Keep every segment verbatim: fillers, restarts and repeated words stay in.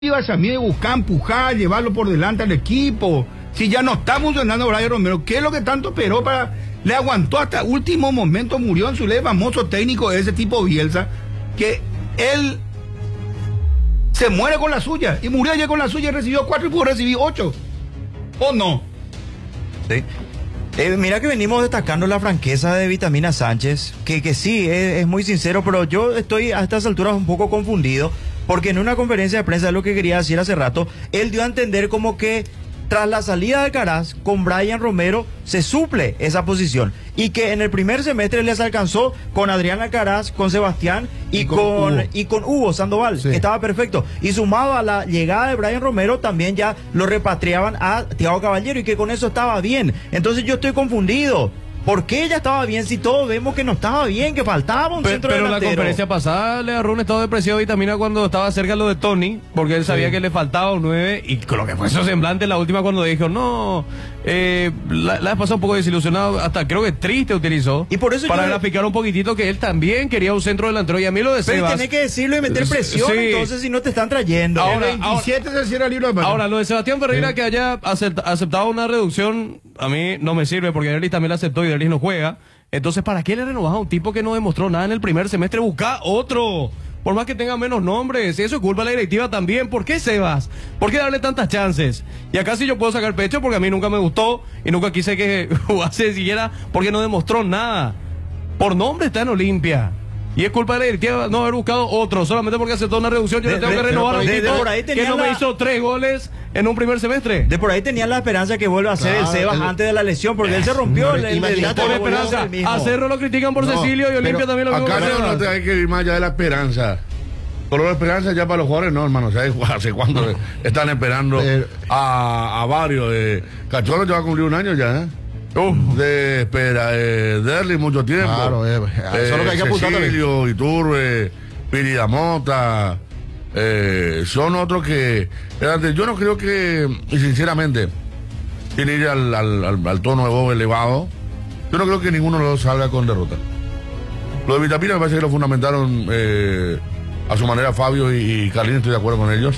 ibas a mí de buscar, empujar, llevarlo por delante al equipo. Si ya no está funcionando Brian Romero, ¿qué es lo que tanto esperó para...? Le aguantó hasta último momento, murió en su ley, famoso técnico de ese tipo Bielsa, que él se muere con la suya, y murió ayer con la suya y recibió cuatro y pudo recibir ocho. ¿O no? Sí. Eh, mira que venimos destacando la franqueza de Vitamina Sánchez, que, que sí, es, es muy sincero, pero yo estoy a estas alturas un poco confundido, porque en una conferencia de prensa, lo que quería decir hace rato, él dio a entender como que tras la salida de Caraz, con Brian Romero se suple esa posición, y que en el primer semestre les alcanzó con Adriana Caraz, con Sebastián y, y, con, con, Hugo. y con Hugo Sandoval, sí. que estaba perfecto, y sumado a la llegada de Brian Romero también ya lo repatriaban a Thiago Caballero, y que con eso estaba bien. Entonces yo estoy confundido. ¿Por qué ella estaba bien si todos vemos que no estaba bien, que faltaba un pero, centro pero delantero? Pero la conferencia pasada le agarró un estado de presión de Vitamina cuando estaba cerca lo de Tony, porque él sabía sí. que le faltaba un nueve, y con lo que fue su semblante la última cuando dijo, no, eh, la, la vez pasada un poco desilusionado, hasta creo que triste utilizó, y por eso para yo... graficar un poquitito que él también quería un centro delantero, y a mí lo de Sebas... Pero tenés que decirlo y meter presión, sí. entonces si no te están trayendo. Ahora, el veintisiete ahora, se cierra el libro de Ahora, lo de Sebastián Ferreira sí. que haya aceptado una reducción, a mí no me sirve, porque Derlis también la aceptó y Derlis no juega. Entonces, ¿para qué le renovás a un tipo que no demostró nada en el primer semestre? Busca otro, por más que tenga menos nombres. Eso es culpa de la directiva también. ¿Por qué Sebas? ¿Por qué darle tantas chances? Y acá sí yo puedo sacar pecho porque a mí nunca me gustó y nunca quise que jugase siquiera porque no demostró nada. Por nombre está en Olimpia. Y es culpa de la directiva no haber buscado otro, solamente porque aceptó una reducción. Yo de, le tengo de, que renovar a un tipo que no la... me hizo tres goles en un primer semestre. De por ahí tenía la esperanza que vuelva a ser claro, el Sebas el... antes de la lesión, porque eh, él se rompió. El, el, el, por esperanza. A Cerro lo critican por no, Cecilio y Olimpia también lo acá no te hay que ir más allá de la esperanza. Por la esperanza ya para los jugadores no, hermano. ¿Sabes hace cuánto están esperando pero... a, a varios? Eh, Cachorro ya va a cumplir un año ya, ¿eh? Uh, de espera, eh, Derlis mucho tiempo. Claro, eh, eso eh, es lo que hay que apuntar. Cecilio, Iturbe, Piridamota, eh, son otros que. Yo no creo que, y sinceramente, sin ir al, al, al, al tono de voz elevado, yo no creo que ninguno de los dos salga con derrota. Lo de Vitamina me parece que lo fundamentaron eh, a su manera Fabio y, y Carlín, estoy de acuerdo con ellos.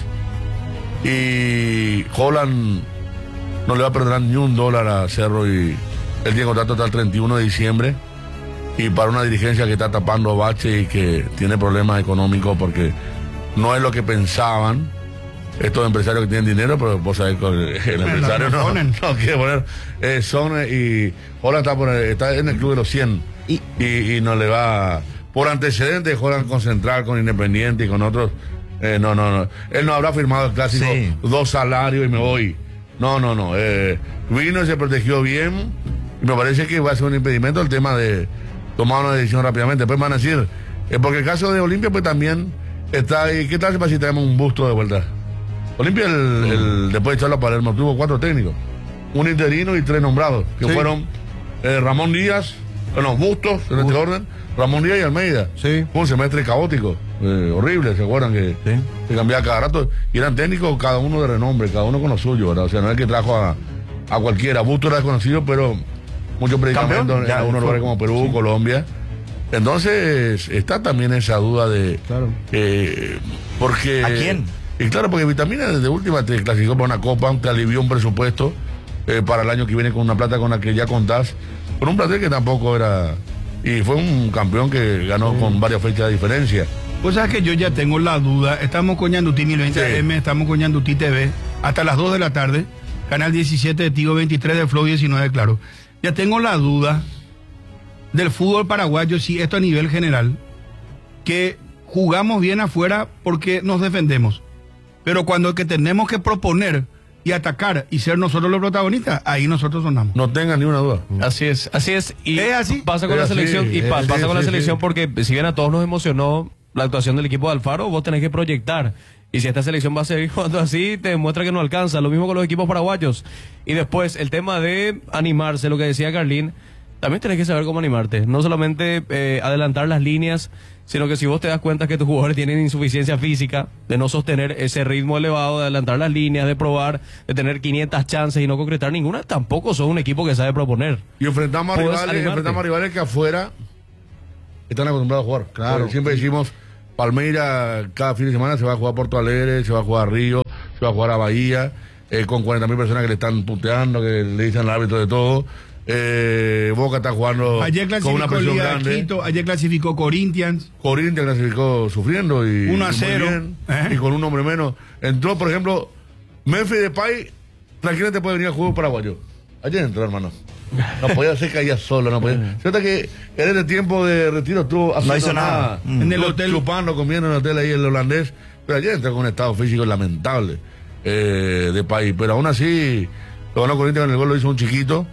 Y Holland no le va a perder ni un dólar a Cerro, y él tiene contrato hasta el treinta y uno de diciembre, y para una dirigencia que está tapando bache y que tiene problemas económicos porque no es lo que pensaban estos empresarios que tienen dinero, pero vos sabés que el, el empresario no, no quiere poner eh, son y Holland está, por el, está en el club de los cien y, y, y no le va por antecedentes. Holland con Central, con Independiente y con otros, eh, no, no, no, él no habrá firmado el clásico sí. dos salarios y me voy. No, no, no. Eh, vino y se protegió bien. Y me parece que va a ser un impedimento el tema de tomar una decisión rápidamente. Después van a decir, eh, porque el caso de Olimpia, pues también está ahí. ¿Qué tal si traemos un busto de vuelta? Olimpia, el, mm. el, después de echarlo a Palermo, tuvo cuatro técnicos: un interino y tres nombrados, que sí. fueron eh, Ramón Díaz, bueno, Bustos, en este orden, Ramón Díaz y Almeida. Sí. Fue un semestre caótico. Eh, horrible, ¿se acuerdan que sí. se cambiaba cada rato? Y eran técnicos cada uno de renombre, cada uno con lo suyo, ¿verdad? O sea, no es que trajo a, a cualquiera. Busto era desconocido, pero muchos predicamentos en algunos lugares como Perú, sí. Colombia. Entonces, está también esa duda de... Claro. Eh, porque... ¿A quién? Y claro, porque Vitamina desde última te clasificó para una copa, te alivió un presupuesto eh, para el año que viene con una plata con la que ya contás, con un plantel que tampoco era... Y fue un campeón que ganó sí. con varias fechas de diferencia. Pues sabes que yo ya tengo la duda. Estamos con Ñandutí mil veinte A M, sí. estamos con Ñandutí T V hasta las dos de la tarde, canal diecisiete de Tigo, veintitrés de Flow, diecinueve, claro. Ya tengo la duda del fútbol paraguayo, si esto a nivel general, que jugamos bien afuera porque nos defendemos, pero cuando que tenemos que proponer y atacar y ser nosotros los protagonistas, ahí nosotros sonamos. No tengan ni una duda. Así es, así es. Y ¿Es así? Pasa con es la así, selección, y es, pa sí, pasa sí, con la sí, selección sí. porque si bien a todos nos emocionó la actuación del equipo de Alfaro, vos tenés que proyectar. Y si esta selección va a seguir jugando así, te demuestra que no alcanza. Lo mismo con los equipos paraguayos. Y después, el tema de animarse, lo que decía Carlín, también tenés que saber cómo animarte. No solamente eh, adelantar las líneas, sino que si vos te das cuenta que tus jugadores tienen insuficiencia física, de no sostener ese ritmo elevado, de adelantar las líneas, de probar, de tener quinientas chances y no concretar ninguna, tampoco son un equipo que sabe proponer. Y enfrentamos a rivales, enfrentamos a rivales que afuera están acostumbrados a jugar. Claro. Siempre decimos, Palmeiras cada fin de semana se va a jugar a Porto Alegre, se va a jugar a Río, se va a jugar a Bahía, eh, con cuarenta mil personas que le están puteando, que le dicen al árbitro de todo. Eh, Boca está jugando ayer con una presión Liga grande. Quito, ayer clasificó Corinthians. Corinthians clasificó sufriendo y uno a y muy cero. bien, ¿Eh? y con un hombre menos. Entró, por ejemplo, Memphis Depay, tranquilamente puede venir a jugar paraguayo. Ayer entró, hermano. No podía ser caía solo, no podía. Fíjate que en este tiempo de retiro estuvo haciendo No hizo nada. nada. En el Estuvo hotel. chupando, comiendo en el hotel ahí el holandés. Pero ayer entró con un estado físico lamentable eh, de país. Pero aún así, lo ganó Corinthians, con el gol lo hizo un chiquito.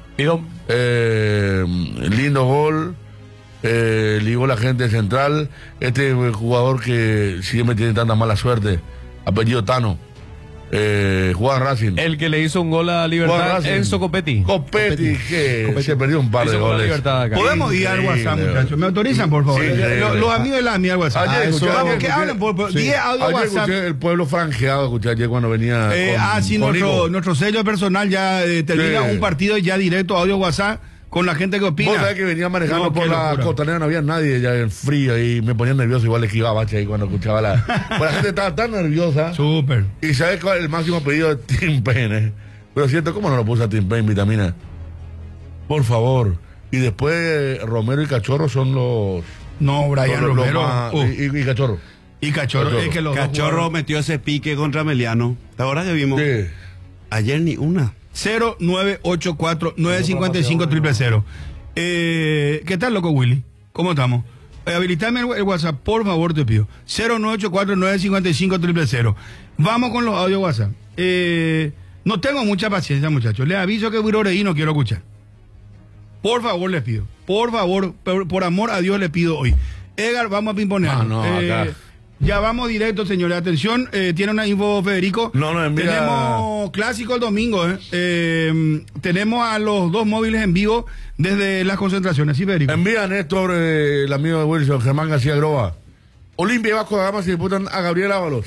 Eh, lindo gol. Eh, ligó la gente central. Este jugador que siempre tiene tanta mala suerte, apellido Tano. Eh, Juan Racing. El que le hizo un gol a Libertad, Enzo Copetti. Copetti, que Copetti. se perdió un par Hizo de gol a goles. Libertad acá. Podemos ir al WhatsApp, Increíble. muchachos. ¿Me autorizan, por favor? Sí, los, increíble. los amigos de la mía al WhatsApp. Ayer Ah, escuché, eso, vamos, ayer que escuché- hablen por, por sí. diez audio Ayer WhatsApp. escuché el pueblo franjeado, escuché ayer cuando venía. Eh, con- ah, sí, con nuestro, Nico. nuestro sello personal ya eh, termina Sí. un partido y ya directo audio WhatsApp con la gente que opina. Vos sabés que venía manejando No, por qué la locura. costanera, no había nadie ya en frío y me ponía nervioso, igual le esquivaba bache ahí cuando escuchaba la. Pues la gente estaba tan nerviosa. Súper. Y sabes cuál es el máximo pedido de Tim Payne. Pero siento, ¿cómo no lo puse a Tim Payne vitamina? Por favor. Y después Romero y Cachorro son los. No, Brian los- los Romero. más- uh, y, y- y Cachorro. y Cachorro, Cachorro. es que los dos Cachorro jugaron. metió ese pique contra Meliano. La hora que vimos. Sí. Ayer ni una. cero nueve ocho cuatro nueve cinco cinco cero cero cero. Eh, ¿Qué tal, loco Willy? ¿Cómo estamos? Eh, habilitame el, el WhatsApp, por favor, te pido. cero nueve ocho cuatro nueve cinco cinco cero cero cero. Vamos con los audios WhatsApp. Eh, no tengo mucha paciencia, muchachos. Les aviso que Viroreí no quiero escuchar. Por favor, les pido. Por favor, por, por amor a Dios, les pido hoy. Edgar, vamos a pimponear. Ah, no, acá. Ya vamos directo, señores. Atención, eh, tiene una info, Federico. No, no, envía- Tenemos clásico el domingo, ¿eh? Eh, tenemos a los dos móviles en vivo desde las concentraciones, ¿sí, Federico? Envía a Néstor, eh, el amigo de Wilson, Germán García Groba. Olimpia y Vasco da Gama se disputan a Gabriel Ábalos.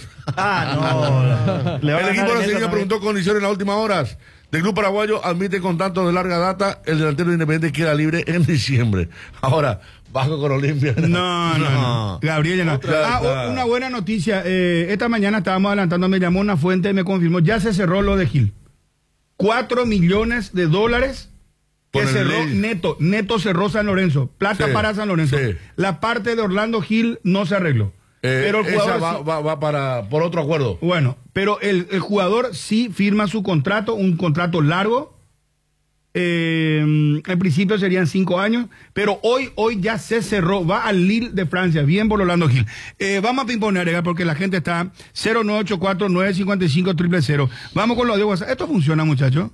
Ah, no. Le van El a equipo ganar en brasileño esa preguntó condiciones en las últimas horas. Del club paraguayo admite contrato de larga data. El delantero de Independiente queda libre en diciembre. Ahora, Vasco con Olimpia. No, no, no. Gabriel ya no. Otra Ah, vez. o- una buena noticia. Eh, esta mañana estábamos adelantando, me llamó una fuente y me confirmó, ya se cerró lo de Gil. Cuatro millones de dólares que Con el cerró ley. neto. Neto cerró San Lorenzo. Plata Sí, para San Lorenzo. sí. La parte de Orlando Gil no se arregló. Eh, pero el esa jugador va, sí- va- va para, por otro acuerdo. Bueno, pero el, el jugador sí firma su contrato, un contrato largo. Eh, en principio serían cinco años, pero hoy, hoy ya se cerró, va al Lille de Francia, bien por Orlando Gil. Eh, vamos a pimponear, Edgar, porque la gente está cero nueve ocho cuatro nueve cinco cinco cero cero cero. Vamos con lo de WhatsApp. Esto funciona, muchachos.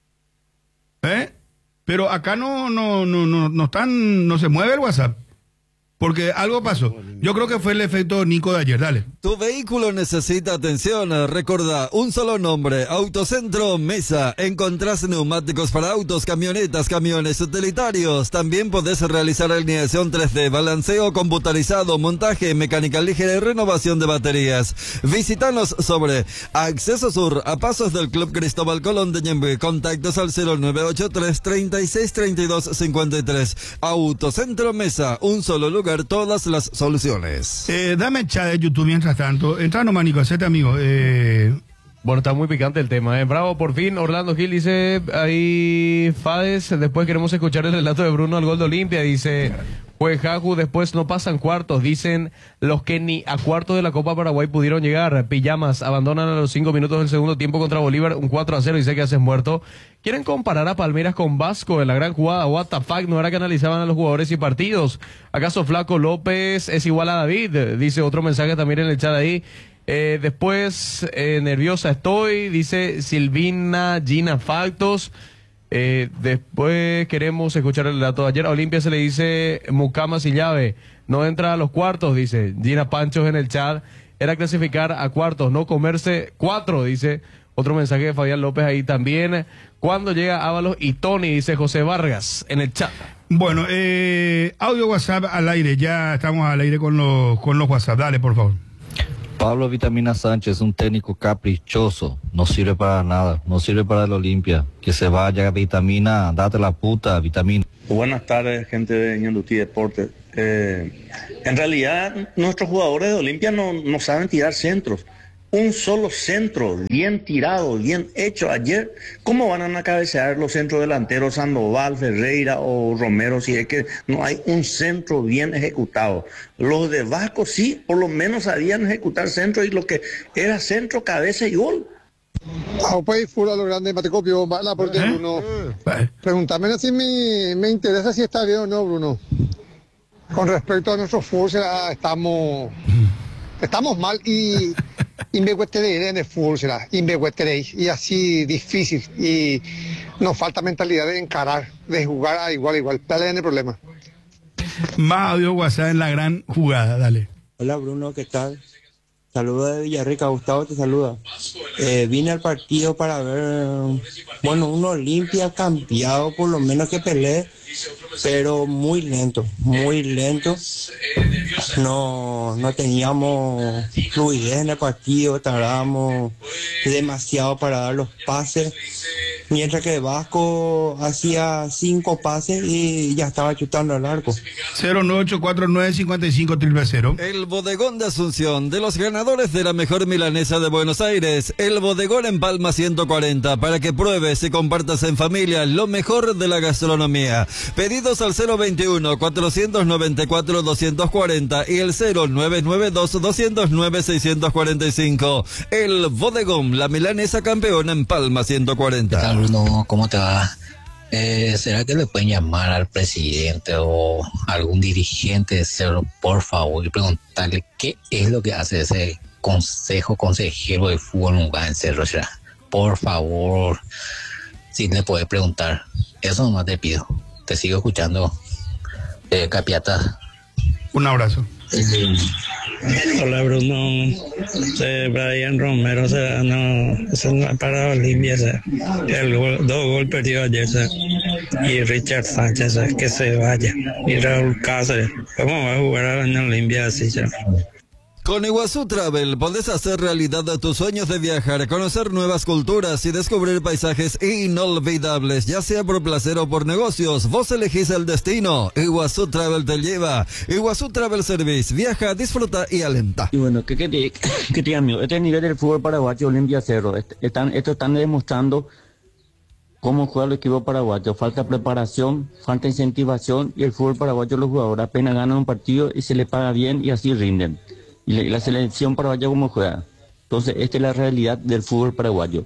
¿Eh? Pero acá no, no, no, no, no están, no se mueve el WhatsApp. Porque algo pasó. Yo creo que fue el efecto Nico de ayer. Dale. Tu vehículo necesita atención. Recordá, un solo nombre, Autocentro Mesa. Encontrás neumáticos para autos, camionetas, camiones utilitarios. También podés realizar alineación tres D, balanceo computarizado, montaje, mecánica ligera y renovación de baterías. Visítanos sobre Acceso Sur, a pasos del Club Cristóbal Colón de Ñemby. Contactos al cero nueve ocho tres, treinta y seis, treinta y dos, cincuenta y tres. Autocentro Mesa, un solo lugar, todas las soluciones. Eh, dame el chat de YouTube mientras tanto. Entra nomás, Nico, hacete amigo. Eh, Bueno, está muy picante el tema, ¿eh? Bravo, por fin, Orlando Gil dice, ahí Fades, después queremos escuchar el relato de Bruno al gol de Olimpia, dice, pues Jaju, después no pasan cuartos, dicen los que ni a cuartos de la Copa Paraguay pudieron llegar, pijamas, abandonan a los cinco minutos del segundo tiempo contra Bolívar, un cuatro a cero, dice que haces muerto. Quieren comparar a Palmeiras con Vasco en la gran jugada, what the fuck, no era que analizaban a los jugadores y partidos, ¿acaso Flaco López es igual a David? Dice otro mensaje también en el chat ahí. Eh, después, eh, nerviosa estoy, dice Silvina Gina Factos. Eh, después queremos escuchar el relato de ayer. A Olimpia se le dice Mucamas y llave. No entra a los cuartos, dice Gina Panchos en el chat. Era clasificar a cuartos, no comerse cuatro, dice otro mensaje de Fabián López ahí también. Cuando llega Ábalos y Tony, dice José Vargas en el chat. bueno, eh, audio WhatsApp al aire. Ya estamos al aire con los, con los WhatsApp. Dale, por favor. Pablo Vitamina Sánchez, un técnico caprichoso, no sirve para nada, no sirve para el Olimpia. Que se vaya Vitamina, date la puta, Vitamina. Buenas tardes, gente de Ñandutí Deportes. Eh, en realidad, nuestros jugadores de Olimpia no, no saben tirar centros. Un solo centro bien tirado, bien hecho ayer. ¿Cómo van a cabecear los centros delanteros Sandoval, Ferreira o Romero si es que no hay un centro bien ejecutado? Los de Vasco sí, por lo menos sabían ejecutar centro y lo que era centro, cabeza y gol. Ah, pues fue lo grande, Matecopio, bala porque ¿Eh? Bruno. Pregúntame si me, me interesa si está bien o no, Bruno. Con respecto a nuestros fútbol, estamos, estamos mal y, y me cueste en el fútbol, será, y me cueste y así difícil y nos falta mentalidad de encarar, de jugar a igual a igual. Dale en el problema. Más audio WhatsApp en la gran jugada, dale. Hola Bruno, ¿qué tal? Saludos de Villarrica, Gustavo te saluda. Eh, vine al partido para ver, bueno, un Olimpia cambiado, por lo menos que pelee, pero muy lento, muy lento. No, no teníamos fluidez en el partido, tardábamos demasiado para dar los pases, mientras que Vasco hacía cinco pases y ya estaba chutando al arco. cero nueve ocho cuatro nueve cinco cinco triple cero. El bodegón de Asunción, de los ganadores de la mejor milanesa de Buenos Aires, el bodegón en Palma ciento cuarenta, para que pruebes y compartas en familia lo mejor de la gastronomía. Pedidos al cero veintiuno, cuatrocientos noventa y cuatro, doscientos cuarenta y el cero nueve nueve dos, doscientos nueve, seiscientos cuarenta y cinco. El bodegón, la milanesa campeona en Palma ciento cuarenta. ¿Qué tal, Bruno? ¿Cómo te va? Eh, ¿Será que le pueden llamar al presidente o algún dirigente de Cerro, por favor, y preguntarle qué es lo que hace ese consejo consejero de fútbol en Cerro? ¿Será? Por favor, si le puedes preguntar. Eso nomás te pido. Te sigo escuchando, eh, Capiata. Un abrazo. Hola Bruno, eh, Brian Romero se, no, se no ha parado Olimpia, se, el gol, dos gol perdió ayer se, y Richard Sánchez se, que se vaya y Raúl Cáceres, ¿cómo va a jugar en Olimpia así? Se? Con Iguazú Travel podés hacer realidad tus sueños de viajar, conocer nuevas culturas y descubrir paisajes inolvidables, ya sea por placer o por negocios. Vos elegís el destino. Iguazú Travel te lleva. Iguazú Travel Service. Viaja, disfruta y alenta. Y bueno, ¿qué, qué, qué, qué te amigo? Este nivel del fútbol paraguayo, Olimpia Cerro, están, esto están demostrando cómo juega el equipo paraguayo. Falta preparación, falta incentivación y el fútbol paraguayo, los jugadores apenas ganan un partido y se le paga bien y así rinden. Y la, y la selección paraguaya cómo juega. Entonces, esta es la realidad del fútbol paraguayo.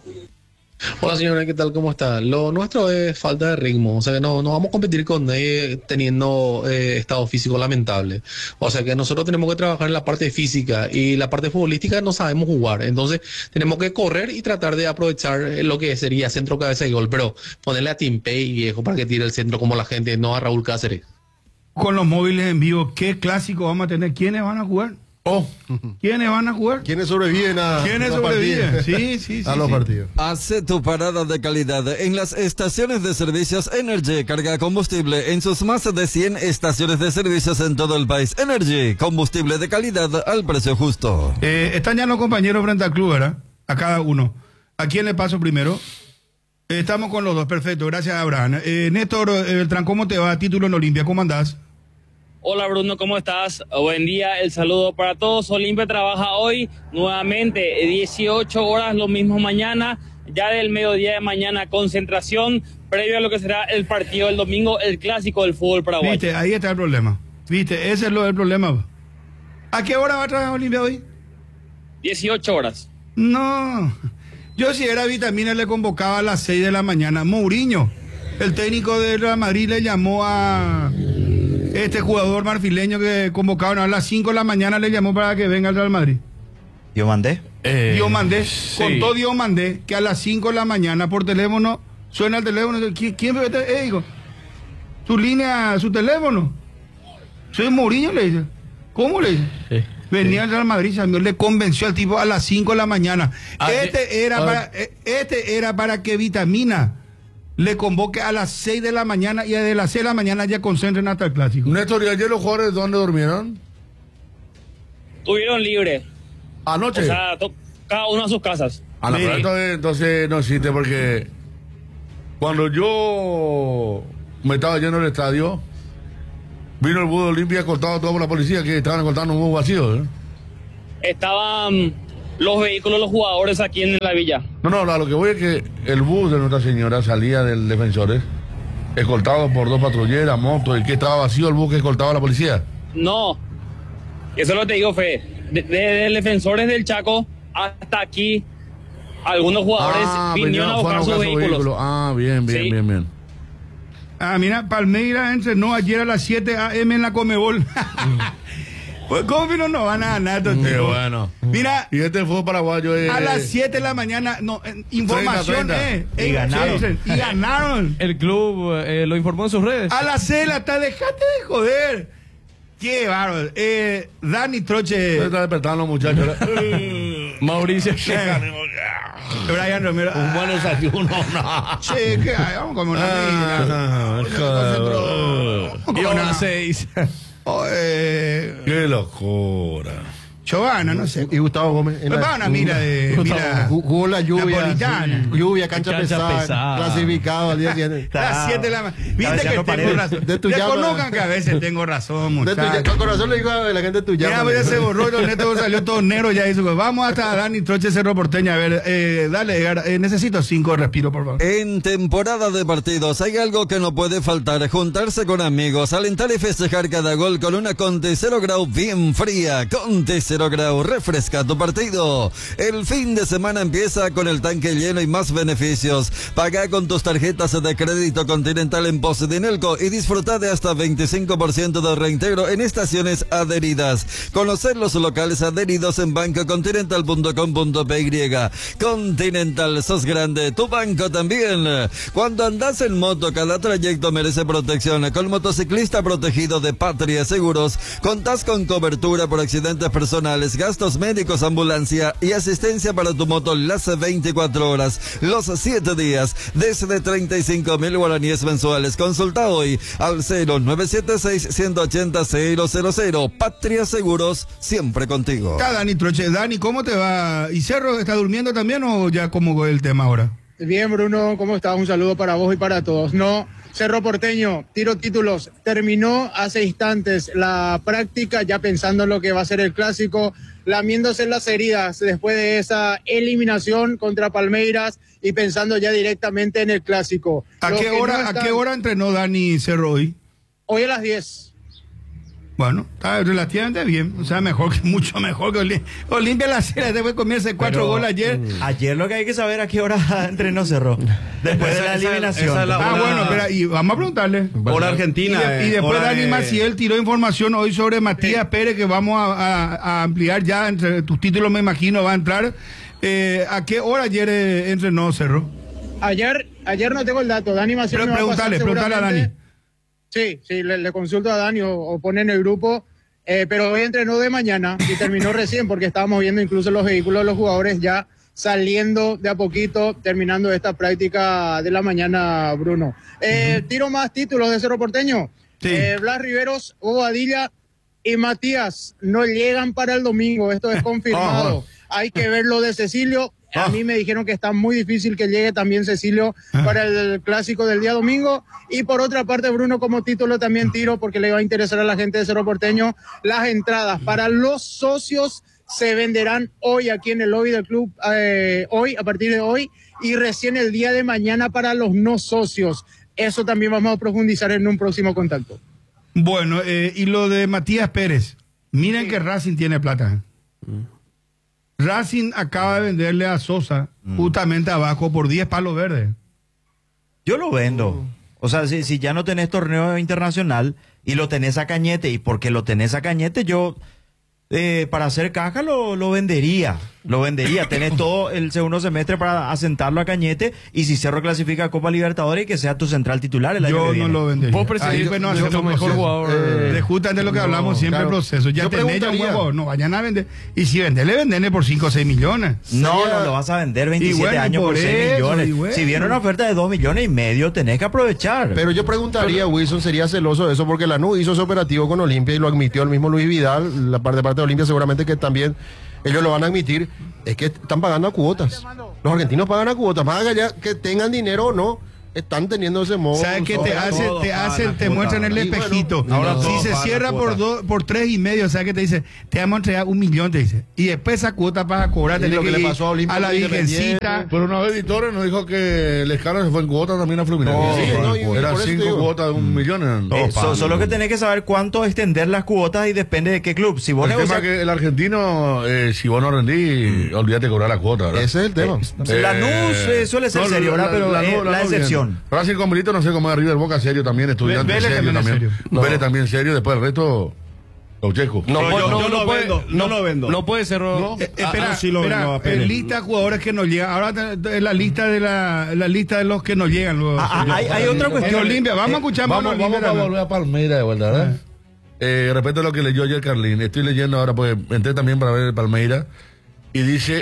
Hola señora, ¿qué tal? ¿Cómo está? Lo nuestro es falta de ritmo, o sea que no, no vamos a competir con nadie teniendo eh, estado físico lamentable. O sea que nosotros tenemos que trabajar en la parte física y la parte futbolística no sabemos jugar, entonces tenemos que correr y tratar de aprovechar lo que sería centro, cabeza y gol, pero ponerle a Timpey, viejo, para que tire el centro como la gente, no a Raúl Cáceres. Con los móviles en vivo, ¿qué clásico vamos a tener? ¿Quiénes van a jugar? Oh, ¿quiénes van a jugar? ¿Quiénes sobreviven a ¿Quiénes sobreviven? Sí, sí, sí. A los sí. partidos. Hace tu parada de calidad en las estaciones de servicios Energy. Carga combustible en sus más de cien estaciones de servicios en todo el país. Energy, combustible de calidad al precio justo. Eh, están ya los compañeros frente al club, ¿verdad? A cada uno. ¿A quién le paso primero? Eh, estamos con los dos, perfecto. Gracias, Abraham. Eh, Néstor eh, Beltrán, ¿cómo te va? Título en Olimpia, ¿cómo andás? Hola Bruno, ¿cómo estás? Buen día, el saludo para todos. Olimpia trabaja hoy nuevamente dieciocho horas, lo mismo mañana, ya del mediodía de mañana, concentración previo a lo que será el partido del domingo, el clásico del fútbol paraguayo. Viste, ahí está el problema. Viste, ese es lo del problema. ¿A qué hora va a trabajar Olimpia hoy? dieciocho horas. No, yo si era Vitamina le convocaba a las seis de la mañana. Mourinho, el técnico de Real Madrid, le llamó a este jugador marfileño que convocaron a las cinco de la mañana, le llamó para que venga al Real Madrid. ¿Yo mandé? Eh, Diomandé, sí. contó Diomandé que a las cinco de la mañana por teléfono suena el teléfono. ¿Quién, quién me eh, digo, su línea, su teléfono? Soy Mourinho, le dice. ¿Cómo le dice? Sí. Venía al Real Madrid, Samuel le convenció al tipo a las cinco de la mañana. Ah, este, era ah, para, este era para que Vitamina le convoque a las seis de la mañana y de las seis de la mañana ya concentren hasta el clásico. Néstor, ¿y ayer los jugadores dónde durmieron? Tuvieron libre. ¿Anoche? O sea, cada uno a sus casas. A la Sí. entonces, entonces no existe porque cuando yo me estaba yendo al estadio, vino el bus de Olimpia escoltado todo por la policía, que estaban escoltando un bus vacío, ¿eh? Estaban los vehículos, los jugadores aquí en la villa. No, no, a lo que voy es que el bus de Nuestra Señora salía del Defensores, escoltado por dos patrulleras, motos, y que estaba vacío el bus que escoltaba a la policía. No, eso es lo que te digo, Fe. Desde de, Defensores del Chaco hasta aquí, algunos jugadores Ah, vinieron a buscar sus vehículos. vehículo. Ah, bien, bien, Sí. bien, bien. Ah, mira, Palmeiras entrenó ayer a las siete a eme en la Comebol. Pues, ¿cómo vino? No van a ganar estos Qué tipos. bueno. Mira, Y este fue paraguayo. Eh, a las siete de la mañana, no, eh, información, treinta, eh. Y eh, ganaron. sí, Y ganaron. El club eh, lo informó en sus redes. A las seis de la tarde, dejate de joder. Qué bárbaro. Eh, Dani Troche. Se está despertando, muchachos. Mauricio. Brian Romero. Un buen desayuno. No. Che, ¿qué hay? Vamos a comer una Ah, mina. Y a las seis. Oh, eh, Qué locura. Giovanna, no sé. Y Gustavo Gómez. en Me la- va una mira de. Mira, Ju- Jugó la lluvia. Napolitana. Lluvia, cancha, Cancha pesada, pesada. Clasificado al día siguiente. Las siete de la mañana. Viste que Cabeceando tengo paredes. razón. De tu Reconozcan llama. que a veces tengo razón, De tu- muchachos. con corazón le digo a la gente tu Ya, llama. ya se borró y los netos salió todo negro ya hizo. Vamos hasta Dani Troche, Cerro Porteño. A ver, eh, dale, Edgar, eh, necesito cinco respiro, por favor. En temporada de partidos hay algo que no puede faltar, juntarse con amigos, alentar y festejar cada gol con una Conte cero grau bien fría. Conte cero grau, refresca tu partido. El fin de semana empieza con el tanque lleno y más beneficios. Paga con tus tarjetas de crédito Continental en pos de Enelco y disfruta de hasta veinticinco por ciento de reintegro en estaciones adheridas. Conocer los locales adheridos en banco continental punto com punto p y. Continental, sos grande, tu banco también. Cuando andas en moto, cada trayecto merece protección. Con motociclista protegido de Patria Seguros, contás con cobertura por accidentes personales, gastos médicos, ambulancia y asistencia para tu moto las veinticuatro horas, los siete días, desde treinta y cinco mil guaraníes mensuales. Consulta hoy al cero nueve siete seis, uno ocho cero, cero cero cero. Patria Seguros, siempre contigo. Está Dani Troche. Dani, ¿cómo te va? ¿Y Cerro está durmiendo también o ya cómo el tema ahora? Bien, Bruno, ¿cómo estás? Un saludo para vos y para todos. No, Cerro Porteño, tiro títulos. Terminó hace instantes la práctica, ya pensando en lo que va a ser el clásico, lamiéndose las heridas después de esa eliminación contra Palmeiras y pensando ya directamente en el clásico. ¿A Los qué que no hora, están- ¿a qué hora entrenó Dani Cerro hoy? Hoy a las diez. Bueno, está relativamente bien, o sea, mejor que mucho mejor que Olimpia. Olimpia la cera, después comerse cuatro Pero, goles ayer. mm, Ayer lo que hay que saber a qué hora entrenó Cerro. Después de la Esa- esa- eliminación. esa es la Ah, hora- bueno, espera, y vamos a preguntarle. Hora Argentina. Y, de- y eh, después hora Dani de- Maciel tiró información hoy sobre Matías Pérez, que vamos a, a- a ampliar ya, entre tus títulos me imagino va a entrar. Eh, ¿A qué hora ayer eh, entrenó Cerro? Ayer, ayer no tengo el dato, Dani Maciel Pero me va a pasar preguntale, preguntale a Dani. seguramente. Sí, sí, le, le consulto a Dani o, o pone en el grupo, eh, pero hoy entrenó de mañana y terminó recién porque estábamos viendo incluso los vehículos de los jugadores ya saliendo de a poquito, terminando esta práctica de la mañana, Bruno. Eh, Tiro más títulos de Cerro Porteño. Eh, Blas Riveros, Hugo Adilla y Matías no llegan para el domingo, esto es confirmado. Hay que ver lo de Cecilio. A mí me dijeron que está muy difícil que llegue también Cecilio para el clásico del día domingo. Y por otra parte, Bruno, como título también tiro, porque le va a interesar a la gente de Cerro Porteño, las entradas para los socios se venderán hoy aquí en el lobby del club, eh, hoy, a partir de hoy, y recién el día de mañana para los no socios. Eso también vamos a profundizar en un próximo contacto. Bueno, eh, y lo de Matías Pérez. Miren que Racing tiene plata. Racing acaba de venderle a Sosa justamente abajo por diez palos verdes. Yo lo vendo. O sea, si, si ya no tenés torneo internacional y lo tenés a Cañete, y porque lo tenés a Cañete, yo eh, para hacer caja lo, lo vendería. Lo vendería. Tenés todo el segundo semestre para asentarlo a Cañete, y si Cerro clasifica a Copa Libertadores, que sea tu central titular el año Yo que no viene. lo vendería. Vos presidís, Ahí, bueno, yo hacer como el mejor proceso. jugador. Eh, de justamente lo que no, hablamos siempre, claro. el proceso. Ya Yo tenés ya un preguntaría. huevo, no vayan a vender. Y si venderle, venderle por cinco o seis millones. No, Sería- no lo vas a vender veintisiete Y bueno, años por por seis eso, millones. y bueno. Si viene una oferta de dos millones y medio, tenés que aprovechar. Pero yo preguntaría, Wilson, ¿sería celoso de eso? Porque Lanús hizo ese operativo con Olimpia y lo admitió el mismo Luis Vidal. La parte de parte de Olimpia seguramente que también ellos lo van a admitir. Es que están pagando a cuotas. Los argentinos pagan a cuotas. Más allá que tengan dinero o no, están teniendo ese modo. ¿Sabes qué te hace? Todo, Te hacen, te muestran el Y bueno, espejito. ahora si todo se paga cierra la por cuota. dos, por tres y medio, ¿sabes qué te dice? Te vamos a entregar un millón, te dice. Y después esa cuota para cobrar, Y tenés lo que que le ir pasó a Olimpia a la Independiente. Virgencita. Pero una vez Vittorio nos dijo que el escala se fue en cuota también a Fluminense. No, Sí, no, y- y Eran por eso te cinco digo. cuotas de un millón. en- Eh, No, so- pagan. solo que tenés que saber cuánto extender las cuotas y depende de qué club. Si vos El tema negocias- es que el argentino, eh, si vos no rendís, olvídate de cobrar la cuota, ¿verdad? Ese es el tema. Lanús, eh, suele ser serio, ¿verdad? Pero, eh, la excepción. Racing con Milito, no sé cómo es River Boca serio también, estudiante Vélez serio también es también. serio. No. Vélez también serio, después el resto, Gaucheco. No, No, puede- yo- no, yo no lo puede, vendo, yo no, lo vendo. no puede ser. Eh, espera, ah, sí lo espera, vendo a eh, Pérez. lista de jugadores que nos llegan. Ahora te- te- la lista de la, la lista de los que nos llegan. Luego. Ah, ah, hay- hay otra cuestión. En Olimpia, vamos a Eh, escuchar más Vamos, en vamos Olimpia a también. volver a Palmeira de vuelta, ¿verdad? Eh, respecto a lo que leyó ayer Carlín, estoy leyendo ahora, porque entré también para ver el Palmeira, y dice,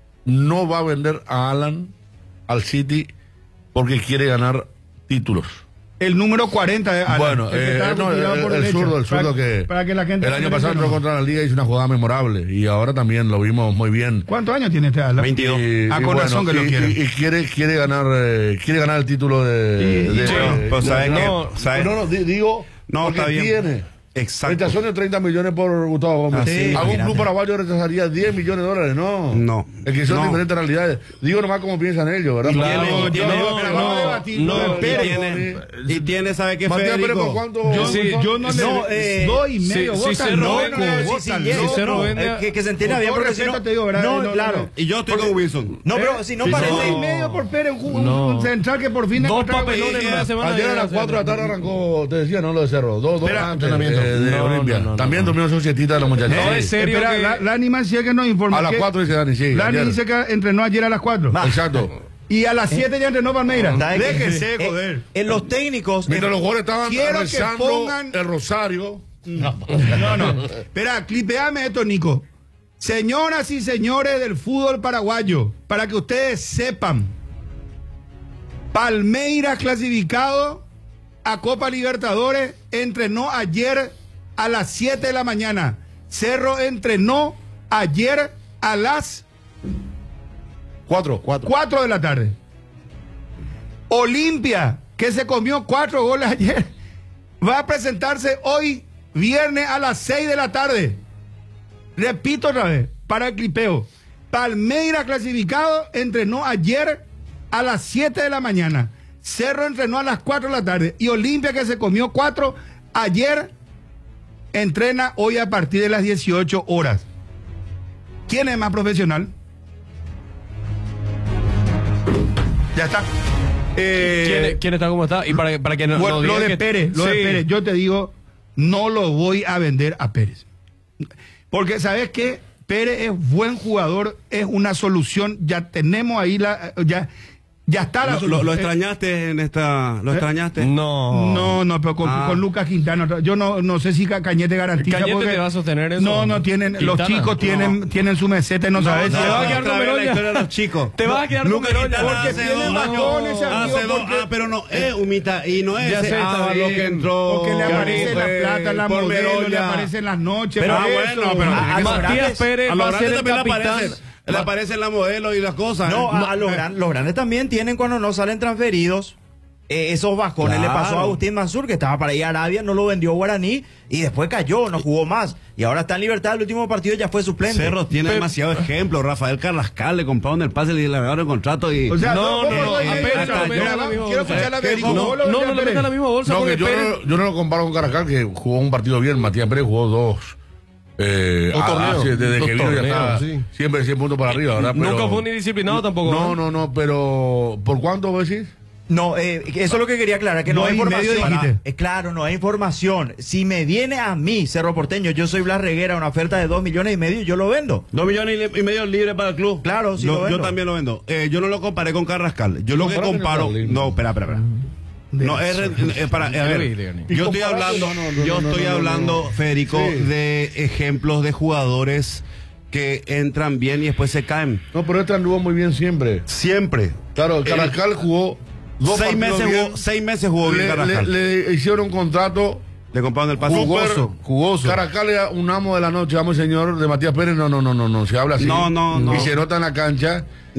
no va a vender a Alan al City porque quiere ganar títulos. El número cuarenta de Alan, Bueno, el que eh, está no, tirado el, por el derecha. zurdo, el zurdo Para- que para que la gente el año no pasado se entró enoje. contra la Liga y hizo una jugada memorable, y ahora también lo vimos muy bien. ¿Cuántos años tiene este Alan? veintidós. Y- Ah, y con bueno, razón que lo y- quiere. Y, y quiere, quiere ganar, eh, quiere ganar el título de. Y- de- y- de- Bueno, pues, de- ¿sabes no, qué? no, ¿Sabes? no, no, di- digo. No, porque está bien. tiene. Exacto. Rechazación de treinta millones por Gustavo Gómez. Ah, sí, ¿Algún imagínate. club paraguayo rechazaría diez millones de dólares? No. No. Es que son No. diferentes realidades. Digo nomás cómo piensan ellos, ¿verdad? Claro, Porque- y tiene- no, Espera, no, vamos a no, debatir. No, Lo de y Pérez. tiene, y tiene, ¿sabe qué, Matías Pérez, ¿por Federico? cuánto? Yo, Sí, yo no, no, le eh, doy y medio. si- vos si estás se loco, roben, vos no, no, estás sí, sí, loco. yes, se no, vende- eh, que, que se entienda Con bien todo porque si respeto no, te digo, ¿verdad? no, No, no, claro. no. Y yo estoy con Wilson. No, pero si no Sí, parece. dos y medio por Pérez, un, un- No. un central que por fin Dos encontraba papelones pelones, en una ¿no? semana. Ayer a las ya, cuatro de la tarde arrancó, te decía, no lo de Cerro. Dos, dos Espera, antes entrenamiento. de, de No, Olimpia. no, no, También no. durmieron su siestita de los muchachos. No, Sí. es serio Espera, que- la, Lani Mancía que nos informa. A las que- cuatro dice Dani, sí. Lani ayer. dice que entrenó ayer a las cuatro. Va. Exacto. Y a las siete ya entrenó Palmeiras. ¿Sabe qué? Déjese, Eh, joder. En los técnicos. Mientras eh, los jugadores estaban quiero que rezando pongan- el rosario. No, no. Espera, clipeame esto, Nico. Señoras y señores del fútbol paraguayo, para que ustedes sepan, Palmeiras clasificado a Copa Libertadores entrenó ayer a las siete de la mañana. Cerro entrenó ayer a las Cuatro. cuatro de la tarde. Olimpia, que se comió cuatro goles ayer, va a presentarse hoy, viernes, a las seis de la tarde. Repito otra vez, para el clipeo. Palmeiras clasificado entrenó ayer a las siete de la mañana. Cerro entrenó a las cuatro de la tarde. Y Olimpia, que se comió cuatro ayer, entrena hoy a partir de las dieciocho horas. ¿Quién es más profesional? Ya está. Eh, ¿Quién, quién está como está? Y para, para que no, bueno, no lo digan de que- Pérez, lo de Sí. Pérez, yo te digo, no lo voy a vender a Pérez. Porque, ¿sabes qué? Pérez es buen jugador, es una solución, ya tenemos ahí la, ya, ya está la Lo, solución. lo- lo Eh, extrañaste en esta. ¿Lo ¿Eh? extrañaste? No. No, no, pero con, Ah. con Lucas Quintana, yo no, no sé si Ca- Cañete garantiza. ¿Cañete porque- te va a sostener eso? No, no tienen, los Quintana. chicos tienen, tienen su meseta y no, sabes. no, si- te va a quedar otra con vez la Meroña. historia de los chicos. Te vas a quedar con Lucas Meroña. Quintana porque hace tiene dos bajones, años. amigo, Hace dos- porque- ah, pero no es humita y no es Ya sé, ese está Ávalo bien. que entró. Porque le aparece la fue plata, la por modelo, le Meroña. aparece en las noches. Pero, por ah, eso. bueno, pero a- a los Matías grandes- Pérez A los va a ser grandes el también le capitán. aparecen, le aparecen la modelo y las cosas. No, ¿eh? a, a los, gran- los grandes también tienen cuando no salen transferidos. eh, esos bajones Claro. le pasó a Agustín Mansur, que estaba para ir a Arabia, no lo vendió Guaraní y después cayó, no jugó más. Y ahora está en libertad, el último partido ya fue suplente. Cerro tiene demasiado ejemplo. Rafael Carrascal le compraron el pase y le agregaron el contrato y. O sea, No, ¿cómo no, no, lo a dices? Pérez Espera, no lo metan espera, en la misma quiero bolsa. escuchar la ¿Qué? Federico. No, ¿Cómo lo no, ves no a le Pérez? metan la misma bolsa No, porque que yo, Pérez... no, yo no lo comparo con Caracas, que jugó un partido bien. Matías Pérez jugó dos. Eh, Dos a- torneos. hace- desde Dos que vino ya torneos, está sí. siempre cien puntos para arriba, ¿verdad? Pero- Nunca fue ni disciplinado tampoco. No, no, no, pero ¿por cuánto vos decís? No, eh, eso es lo que quería aclarar, que no Dos hay y medio información. dijiste. Eh, claro, no hay información. Si me viene a mí, Cerro Porteño, yo soy Blas Reguera, una oferta de dos millones y medio, yo lo vendo. Dos millones y le- y medio libres para el club. Claro, sí lo Yo vendo. también lo vendo. Eh, yo no lo comparé con Carrascal. Yo lo que Compárate comparo. con Carlín. No, espera, espera, espera. No, es, re- es para. A ver, yo estoy hablando, No, no, no, yo no, estoy no, no, hablando, no. Federico, Sí. de ejemplos de jugadores que entran bien y después se caen. No, pero este anduvo muy bien siempre. Siempre. Claro, Caracas jugó dos Seis partidos meses, bien. jugó, seis meses jugó bien le, Carrascal. le- le hicieron un contrato Le compraron el pase. jugoso. jugoso. Caracas era un amo de la noche, amo señor de Matías Pérez. No, no, no, no, no, se habla así. No, no, no. Y se nota en la cancha.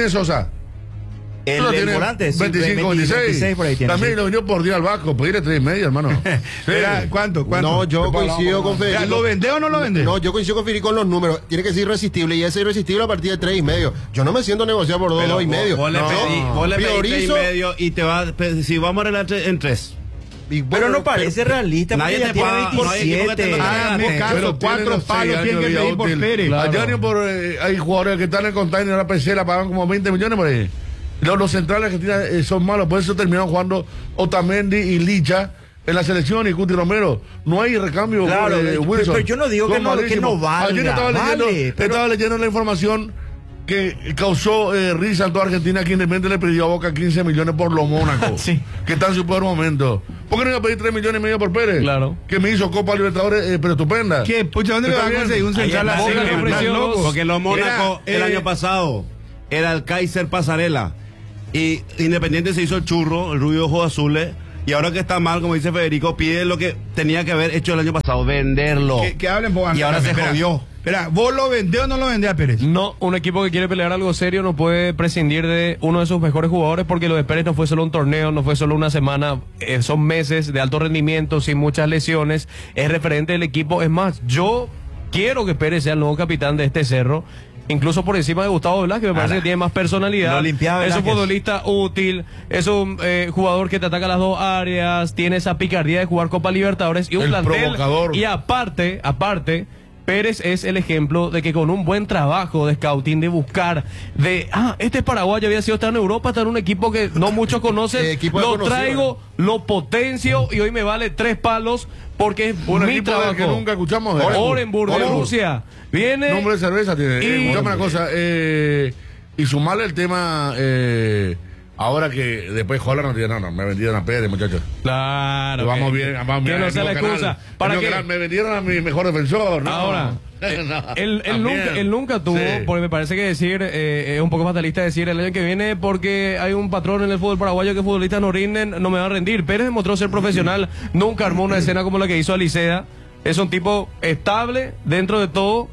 tiene Sosa? El, No, el tiene volante, sí, veinticinco, veintiséis. por ahí tiene. También sí. lo vendió por día al Vasco, pedirle tres y medio, hermano. Espera, ¿cuánto? ¿Cuánto? No, yo coincido con Federico. ¿Lo vende o no lo vende? No, yo coincido con Federico con los números. Tiene que ser irresistible y ese irresistible a partir de tres y medio. Yo no me siento negociar por dos, Pero dos y vos- medio. Vos le No, pedí, vos le pedí tres y priorizo. medio y te va, pe- si vamos a arreglar en tres. Y Pero bueno, no parece realista porque nadie ya te tiene paga, no hay equipo que te veintisiete. lo Ah, regale. me caso, Pero cuatro tiene los palos seis tiene que años de pedir por vida Pérez. útil. Allá ni por, eh, hay jugadores que están en el container, la P C la pagan como veinte millones por ahí. Los, los centrales que tienen eh, son malos, por eso terminaron jugando Otamendi y Licha en la selección y Cuti Romero. No hay recambio. Claro, eh, pero- Wilson. pero yo no digo que Son no- que malísimos. no valga, Ayer estaba leyendo, vale, pero- estaba leyendo la información que causó eh, risa en toda Argentina, que Independiente le pidió a Boca quince millones por los Mónaco, sí. que está en su peor momento. ¿Por qué no iba a pedir tres millones y medio por Pérez? Claro. Que me hizo Copa Libertadores, eh, pero estupenda. ¿Qué? Pucha, ¿dónde le va a conseguir un central así? Porque los Mónaco Era, el eh, año pasado era el Kaiser Pasarela. Y Independiente se hizo el churro, el rubio ojos azules. Y ahora que está mal, como dice Federico, pide lo que tenía que haber hecho el año pasado, venderlo. Que, que hablen, po, y ahora espera, se espera, jodió. Espera, ¿vos lo vendés o no lo vendés a Pérez? No, un equipo que quiere pelear algo serio no puede prescindir de uno de sus mejores jugadores, porque lo de Pérez no fue solo un torneo, no fue solo una semana, eh, son meses de alto rendimiento, sin muchas lesiones, es referente del equipo. Es más, yo quiero que Pérez sea el nuevo capitán de este Cerro, incluso por encima de Gustavo Velázquez, me parece que tiene más personalidad. Es un futbolista útil, es un eh, jugador que te ataca las dos áreas, tiene esa picardía de jugar Copa Libertadores y un El plantel. provocador. Y aparte, aparte, Pérez es el ejemplo de que con un buen trabajo de scouting, de buscar, de, ah, este paraguayo había sido, está en Europa, está en un equipo que no muchos conocen, Eh, equipo lo desconocido, traigo, lo potencio y hoy me vale tres palos porque es Un mi equipo del trabajo. que nunca escuchamos de Orenburg de Orenburg. Rusia. Viene. Nombre de cerveza tiene. Y- Eh, escuchame una cosa. Eh, y sumarle el tema. Eh, ahora que después Holland no tiene nada. No, me vendieron a Pérez, muchachos. Claro. Vamos que- bien. Vamos que bien. no el sea la mismo excusa. canal. ¿Para El qué? mismo canal. Me vendieron a mi mejor defensor. No. Ahora, eh, No, él, él también. nunca, él nunca tuvo, Sí. porque me parece que decir, eh, es un poco fatalista decir el año que viene porque hay un patrón en el fútbol paraguayo que futbolistas no rinden, no me va a rendir. Pérez demostró ser profesional, nunca armó una escena como la que hizo Alicea. Es un tipo estable dentro de todo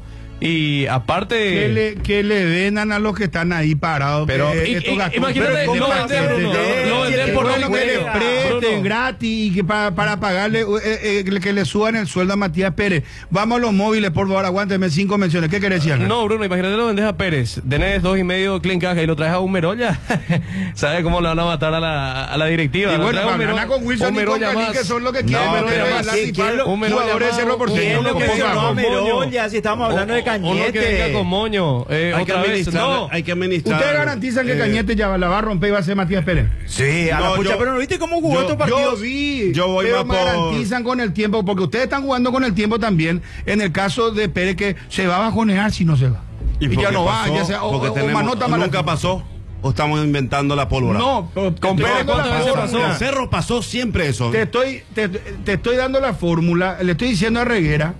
y aparte... Que le, que le vendan a los que están ahí parados. Pero- que y- estos y- gastos- imagínate, pero lo ¿cómo venden, hacen? Bruno, Eh, lo venden que por bueno, lo que que le juega, presten Bruno. gratis y que para, para pagarle, eh, eh, que le suban el sueldo a Matías Pérez. Vamos a los móviles, por favor, aguánteme cinco menciones. ¿Qué querés decir? No, Bruno, imagínate lo vendes a Pérez, tenés dos y medio clean caja y lo traes a un Merolla. ¿Sabes cómo le van a matar a la, a la directiva? Y Lo bueno, traes a para un ganar Merolla- con Wilson un y con Merolla Cali, más. que son lo que No, quieren. Merolla pero más. la ¿Quién- principal, quién lo- un Merolla jugadores más, de cero por ciento, ¿quién uno lo que ponga? mencionó a con moño. Merolla, si estamos hablando de Uno que Cañete. venga con moño. Eh, Hay que otra vez, administrar, no. hay que administrar. ¿Ustedes garantizan que Eh, Cañete ya la va a romper y va a ser Matías Pérez? Sí, a la No, pucha, yo- pero ¿no viste cómo jugó yo- estos Yo partidos? vi, Yo voy pero más por- garantizan con el tiempo, porque ustedes están jugando con el tiempo también, en el caso de Pérez, que se va a bajonear si no se va. Y, por ya qué no va, pasó? ya sea, o, Porque o tenemos- manota mala- nunca pasó. ¿O estamos inventando la pólvora? No, pero Con te Pérez, estoy dando ¿cuántas la veces fórmula. pasó? El Cerro pasó siempre eso. Te estoy, te, te estoy dando la fórmula, le estoy diciendo a Reguera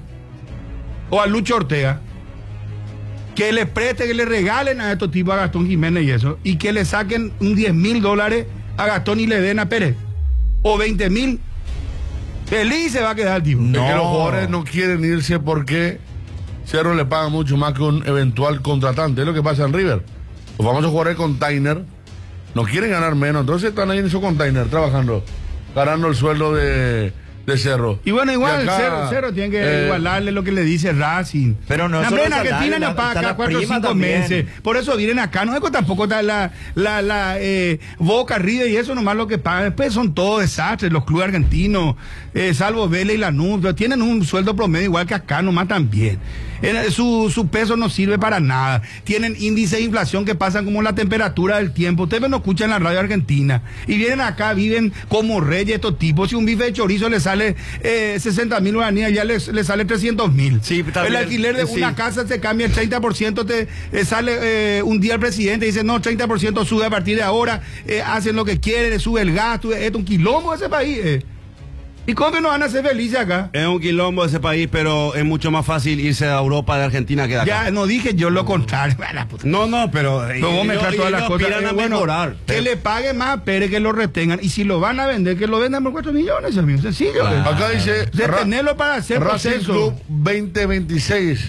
o a Lucho Ortega que le preste, que le regalen a estos tipos, a Gastón Jiménez y eso, y que le saquen un diez mil dólares a Gastón y le den a Pérez, o veinte mil. Feliz se va a quedar el tipo. Es que los jugadores no quieren irse porque Cerro le paga mucho más que un eventual contratante. Es lo que pasa en River. Los famosos jugadores de container no quieren ganar menos. Entonces están ahí en su container trabajando, ganando el sueldo de, de Cerro. Y bueno, igual, Y acá, Cerro, Cerro tiene que eh, igualarle lo que le dice Racing. Pero no La solo en el salario, Argentina la- no paga está cada la cuatro o prima cinco también. meses. Por eso vienen acá. No es que tampoco está la, la, la eh, Boca, River y eso nomás lo que pagan. Después son todos desastres, los clubes argentinos, eh, salvo Vélez y Lanús, pero tienen un sueldo promedio igual que acá nomás también. Eh, su, su peso no sirve para nada. Tienen índices de inflación que pasan como la temperatura del tiempo. Ustedes no escuchan la radio argentina. Y vienen acá, viven como reyes estos tipos. Si un bife de chorizo le sale eh, sesenta mil guaraníes, ya les, le sale trescientos mil. Sí, está el bien. alquiler de Sí. una casa se cambia el treinta por ciento, te eh, sale eh, un día el presidente y dice, no, treinta por ciento sube a partir de ahora, eh, hacen lo que quieren, sube el gasto, es un quilombo ese país. eh. ¿Y cómo que no van a ser felices acá? Es un quilombo ese país, pero es mucho más fácil irse a Europa de Argentina que de acá. Ya no dije yo lo contrario. Bueno, puta. No, no, pero... No vamos a mezclar todas las cosas. a Eh, bueno, mejorar. que le paguen más a Pérez, que lo retengan. Y si lo van a vender, que lo vendan por cuatro millones, amigo. Sencillo. eh. Acá dice De Ra- tenerlo para hacer Racing proceso. Club veinte veintiséis.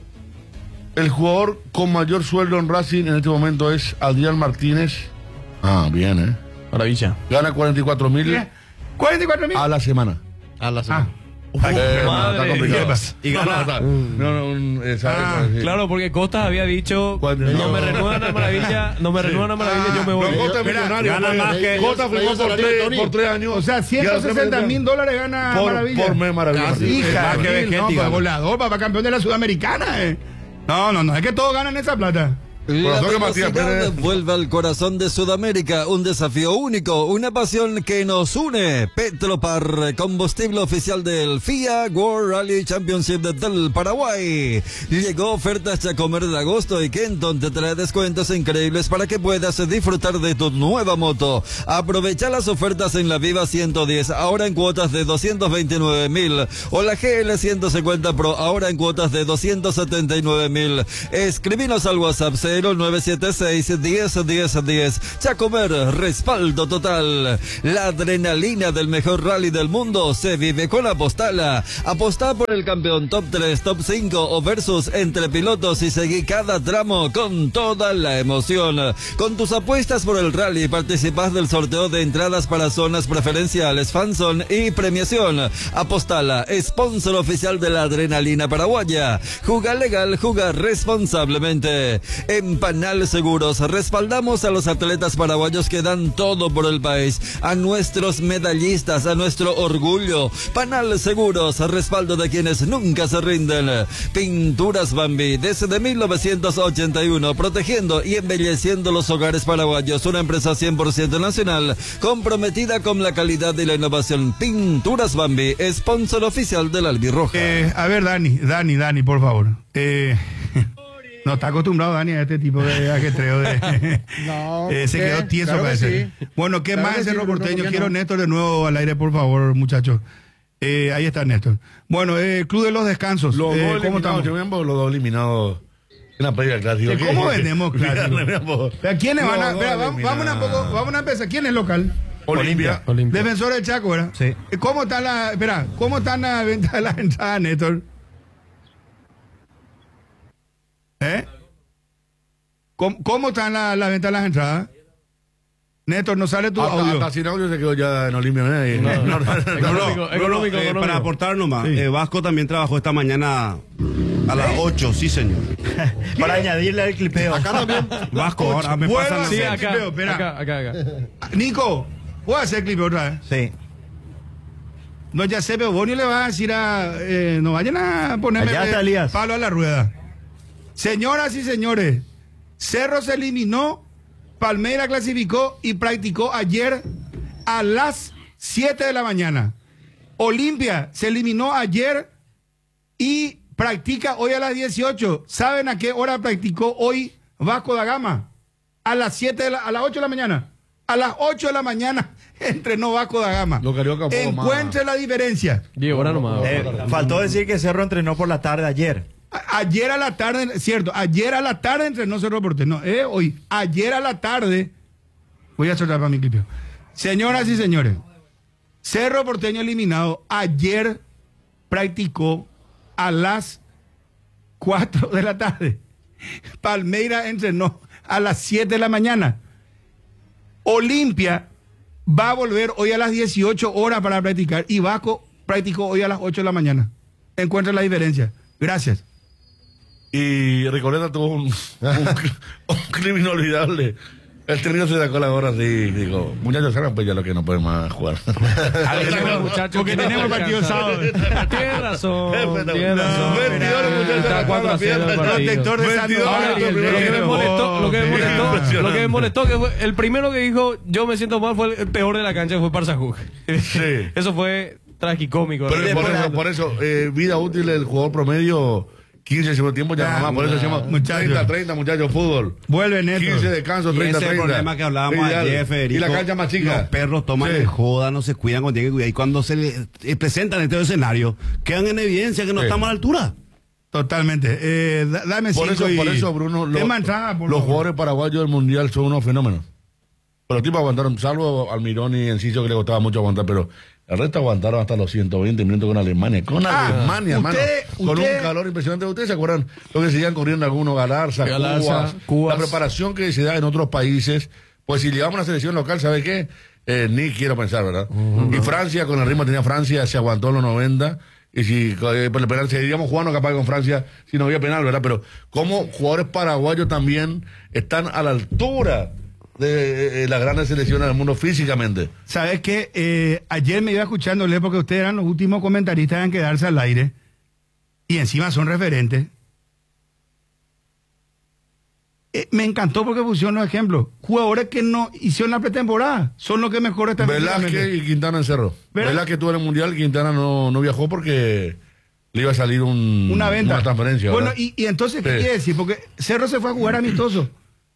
El jugador con mayor sueldo en Racing en este momento es Adrián Martínez. Ah, bien, ¿eh? Maravilla. Gana cuarenta y cuatro mil ¿Qué? ¿cuarenta y cuatro mil? a la semana. A la Ah, semana. Eh, no, madre. está complicado. ¿Qué pasa? Y gana- No, no, está- no, no, un- eh, sabe, Ah, pues, sí. Claro, porque Costas había dicho, Cuando- no no. me renuevan a Maravilla, no me renuevan a Maravilla, yo me voy. No, Cota es Mira, millonario. gana pues, más que- Cota firmó ellos por salieron, tres, Tony. por tres años. O sea, ciento sesenta mil dólares gana por, Maravilla. por mes Maravilla. Casi. Sí. Hija, Más que mil, Vegetti no, pues, gana. goleador, papá campeón de la Sudamericana. eh. No, no, no, es que todos ganan esa plata. La Corazón que Matías velocidad Pérez. vuelve al corazón de Sudamérica, un desafío único, una pasión que nos une. Petropar, combustible oficial del F I A World Rally Championship del Paraguay. Llegó ofertas Chacomer de agosto y Kenton te trae descuentos increíbles para que puedas disfrutar de tu nueva moto. Aprovecha las ofertas en la Viva ciento diez, ahora en cuotas de doscientos veintinueve mil, o la G L ciento cincuenta Pro, ahora en cuotas de doscientos setenta y nueve mil. Escribinos al WhatsApp cero nueve siete seis, diez, diez, diez. Chacomer, respaldo total. La adrenalina del mejor rally del mundo se vive con Apostala. Apostá por el campeón top tres, top cinco o versus entre pilotos y seguí cada tramo con toda la emoción. Con tus apuestas por el rally participás del sorteo de entradas para zonas preferenciales, fanzone y premiación. Apostala, sponsor oficial de la adrenalina paraguaya. Juga legal, juga responsablemente. En Panal Seguros respaldamos a los atletas paraguayos que dan todo por el país, a nuestros medallistas, a nuestro orgullo. Panal Seguros, respaldo de quienes nunca se rinden. Pinturas Bambi, desde mil novecientos ochenta y uno, protegiendo y embelleciendo los hogares paraguayos. Una empresa cien por ciento nacional, comprometida con la calidad y la innovación. Pinturas Bambi, sponsor oficial del Albirroja. Eh, a ver, Dani, Dani, Dani, por favor. Eh, no está acostumbrado Dani a este tipo de ajetreo. De, No, eh, se ¿qué? quedó tieso, Claro que parece. sí. Bueno, ¿qué Claro más que es sí, Cerro Bruno, Porteño? ¿por qué Quiero no? Néstor de nuevo al aire, por favor, muchachos. Eh, ahí está Néstor. Bueno, eh, Club de los Descansos. Los eh, dos ¿Cómo eliminados, estamos? yo me llamo los dos eliminados en la previa clásico. Eh, ¿Cómo vendemos clásico? Espera, ¿Quiénes van a...? Espera, vamos, vamos a poco, vamos a empezar. ¿Quién es local? Olimpia. Defensor del Chaco, ¿verdad? Sí. Eh, ¿Cómo está la... Espera, ¿cómo está la venta de las entradas, Néstor? ¿Eh? ¿Cómo, cómo están la, la venta de las entradas? Néstor, no sale tu Hasta, audio. hasta sin audio se quedó ya en Olimpia. ¿no? Y- No, no, Económico, Bruno, económico, eh, económico. para aportar nomás, Sí. eh, Vasco también trabajó esta mañana a las ocho, sí señor. Para añadirle al clipeo. Acá también. Vasco, ahora me Vuelva pasan a los- Sí, hacer acá, clipeo, espera. acá, acá, acá. Nico, ¿puedo hacer clip otra vez? Sí. No, ya sé, pero vos ni le vas a decir a... eh, no vayan a ponerme Allá está eh, Elías. palo a la rueda. Señoras y señores, Cerro se eliminó, Palmeiras clasificó y practicó ayer a las siete de la mañana. Olimpia se eliminó ayer y practica hoy a las dieciocho. ¿Saben a qué hora practicó hoy Vasco da Gama? A las siete de la, a las ocho de la mañana. A las ocho de la mañana entrenó Vasco da Gama. Los Carioca, poco más. Encuentre la diferencia. Diego, ahora nomás. Eh, faltó decir que Cerro entrenó por la tarde ayer. A- Ayer a la tarde, cierto, ayer a la tarde entrenó Cerro Porteño. No, eh, hoy, ayer a la tarde, voy a soltar para mi clip. Señoras y señores, Cerro Porteño eliminado, ayer practicó a las cuatro de la tarde. Palmeiras entrenó a las siete de la mañana. Olimpia va a volver hoy a las dieciocho horas para practicar y Vasco practicó hoy a las ocho de la mañana. Encuentra la diferencia. Gracias. Y Recoleta tuvo un, un, un clip inolvidable. El técnico se sacó la gorra así y dijo, muchachos, salgan pues ya lo que no pueden más jugar. Porque tenemos partido el sábado. Tienes razón, tienes razón. veintidós muchachos Está sacaron cuatro a la cero el pierna. partido. Protector de veintidós Sandoval. minutos, Lo que me primero. molestó, lo que me molestó, Impresionante. lo que me molestó que fue el primero que dijo yo me siento mal fue el peor de la cancha fue Parsajuk. Sí. Eso fue tragicómico. Pero por eso, por eso eh, vida útil del jugador promedio, quince segundo tiempo ya Ya, nomás, por eso decimos muchachos. treinta, treinta muchachos, fútbol. Vuelve Néstor. quince descanso, Y treinta, ese es el treinta. problema que hablábamos Ideal. ayer, Federico. Y la cancha más chica. Los perros toman Sí. de joda, no se cuidan cuando tienen que cuidar. Y cuando se le eh, presentan en este escenario, quedan en evidencia que no Sí. estamos a la altura. Totalmente. Eh, da- dame Por cinco eso, y... por eso, Bruno, lo- Tema entrada, por los favor. jugadores paraguayos del Mundial son unos fenómenos. Pero los tipos aguantaron, salvo Almirón y Enciso que le costaba mucho aguantar, pero el resto aguantaron hasta los ciento veinte minutos con Alemania. Con Ah, Alemania, hermano. usted- Con usted- un calor impresionante. ¿Ustedes se acuerdan lo que seguían corriendo algunos? Galarza, Galarza, Cubas, Cubas. la preparación que se da en otros países. Pues si llevamos una selección local, ¿sabe qué? Eh, ni quiero pensar, ¿verdad? Y Francia, con el ritmo que tenía Francia, se aguantó en los noventa. Y si eh, por el penal, seguiríamos jugando capaz con Francia si no había penal, ¿verdad? Pero como jugadores paraguayos también están a la altura de eh, las grandes selecciones del mundo físicamente. ¿Sabes qué? Eh, ayer me iba escuchándole porque ustedes eran los últimos comentaristas en quedarse al aire y encima son referentes. eh, me encantó porque pusieron los ejemplos. Jugadores que no hicieron la pretemporada son los que mejor están. Velázquez y Quintana en Cerro. ¿Verdad? Velázquez tuvo en el Mundial, Quintana no, no viajó porque le iba a salir un, una venta. Una transferencia. Bueno, ¿verdad? y, y entonces, ¿qué Sí. quiere decir? Porque Cerro se fue a jugar amistoso.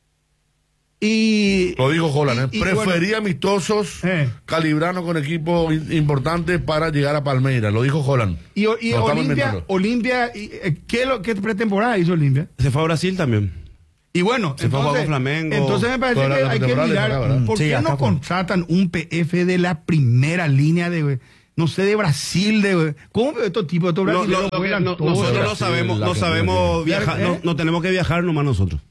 Y. Lo dijo Holland, ¿eh? y- y prefería bueno, amistosos Eh. calibrando con equipos in- importantes para llegar a Palmeiras. Lo dijo Holland. Y, y Lo estamos Olimpia, inventando. Olimpia y, eh, ¿qué, lo, ¿qué pretemporada hizo Olimpia? Se fue a Brasil también. Y bueno, Se fue a jugar con Flamengo. entonces me parece Toda la que hay que pretemporada mirar le toca, ¿verdad? por Sí, qué acá no fue. contratan un P F de la primera línea de, no sé, de Brasil, de ¿cómo estos tipos, estos No, no, brasileños lo que vuelan no- todo? nosotros no Brasil, sabemos, la no que sabemos tiene. viajar, ¿Eh? no, no tenemos que viajar nomás nosotros.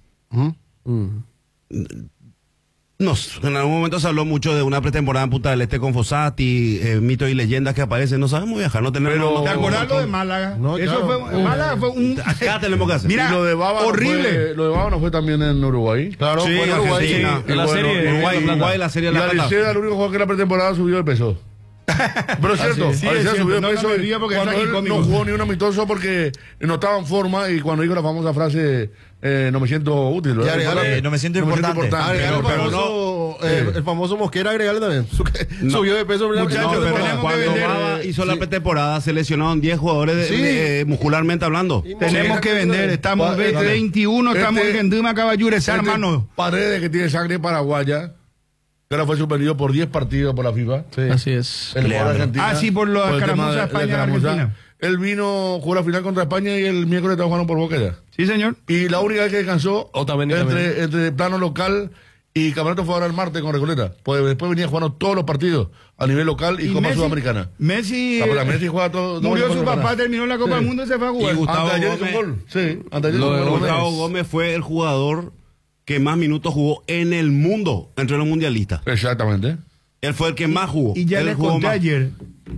Nos, en algún momento se habló mucho de una pretemporada en Punta del Este con Fossati, eh, mitos y leyendas que aparecen. No sabemos viajar, no tenemos. Pero- no- ¿Te no- acordás no- lo de Málaga? No, Eso claro. fue, Málaga fue un... Acá tenemos que hacer. Mira, Y lo de Baba no horrible. fue- lo de Baba no fue también en Uruguay. Claro, Sí, fue en Uruguay. Argentina. En la Y bueno, serie, Uruguay, en La Uruguay, la serie Y de la Plata. Alicea, el único jugador que en la pretemporada subió de peso. Pero es cierto, sí, es Alicea cierto. subió de No, no peso me y río porque es cuando él tragicómico. no jugó ni un amistoso porque no estaba en forma y cuando dijo la famosa frase eh, no me siento útil. ¿verdad? Y agregale, no me siento importante. Agregar el, Pero- pero famoso, eh, el famoso Mosquera, agregarle también. Su- Subió de peso. Muchachos, en la pero pretemporada. cuando vender, Baba eh, hizo la sí. pretemporada, se lesionaron diez jugadores de- Sí. de- eh, muscularmente hablando. Y Tenemos Mosquera que vender, estamos Este- veintiuno, estamos este- en Genduma, Caballureza, Este hermano. Paredes, que tiene sangre paraguaya, que ahora fue suspendido por diez partidos por la FIFA. Así es. El jugador de Argentina, Ah, sí, por la el tema escaramuza de- de la España-Argentina. escaramuza. Él vino, jugó la final contra España y el miércoles estaba jugando por Boca ya. Sí, señor. Y la única vez que descansó Otamendi entre, también. entre plano local y campeonato fue ahora el martes con Recoleta. Pues después venía jugando todos los partidos a nivel local y, Copa Messi- Sudamericana. Messi, Ah, pero eh, Messi juega todo. murió todo su el papá, campeonato. terminó la Copa Sí. del Mundo y se fue a jugar. Y Gustavo Anteayer hizo Gómez- un gol. Sí, anteayer Lo hizo de un gol. Gustavo Gómez. Gómez fue el jugador que más minutos jugó en el mundo entre los mundialistas. Exactamente. Él fue el que más jugó. Y ya Él les jugó conté más. ayer,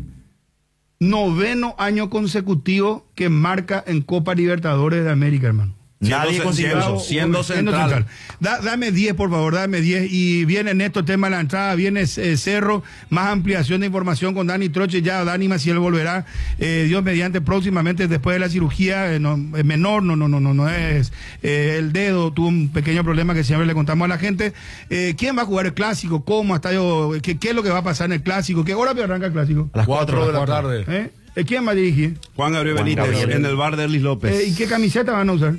noveno año consecutivo que marca en Copa Libertadores de América, hermano. Nadie Siendo- consiguió siendo- eso. siendo central. Da- dame diez, por favor, dame diez. Y viene Néstor, tema de la entrada, viene eh, Cerro, más ampliación de información con Dani Troche, ya Dani Maciel volverá, eh, Dios mediante, próximamente después de la cirugía, eh, no, es menor, no, no, no, no, no es eh, el dedo, tuvo un pequeño problema que siempre le contamos a la gente. Eh, ¿Quién va a jugar el clásico? ¿Cómo? Hasta yo, ¿qué, ¿Qué es lo que va a pasar en el clásico? ¿Qué hora arranca el clásico? A las cuatro de la tarde. ¿Eh? ¿Eh, ¿Quién va a dirigir? Juan Gabriel Juan Benítez Gabriel. en el bar de Erlis López. Eh, ¿Y qué camiseta van a usar?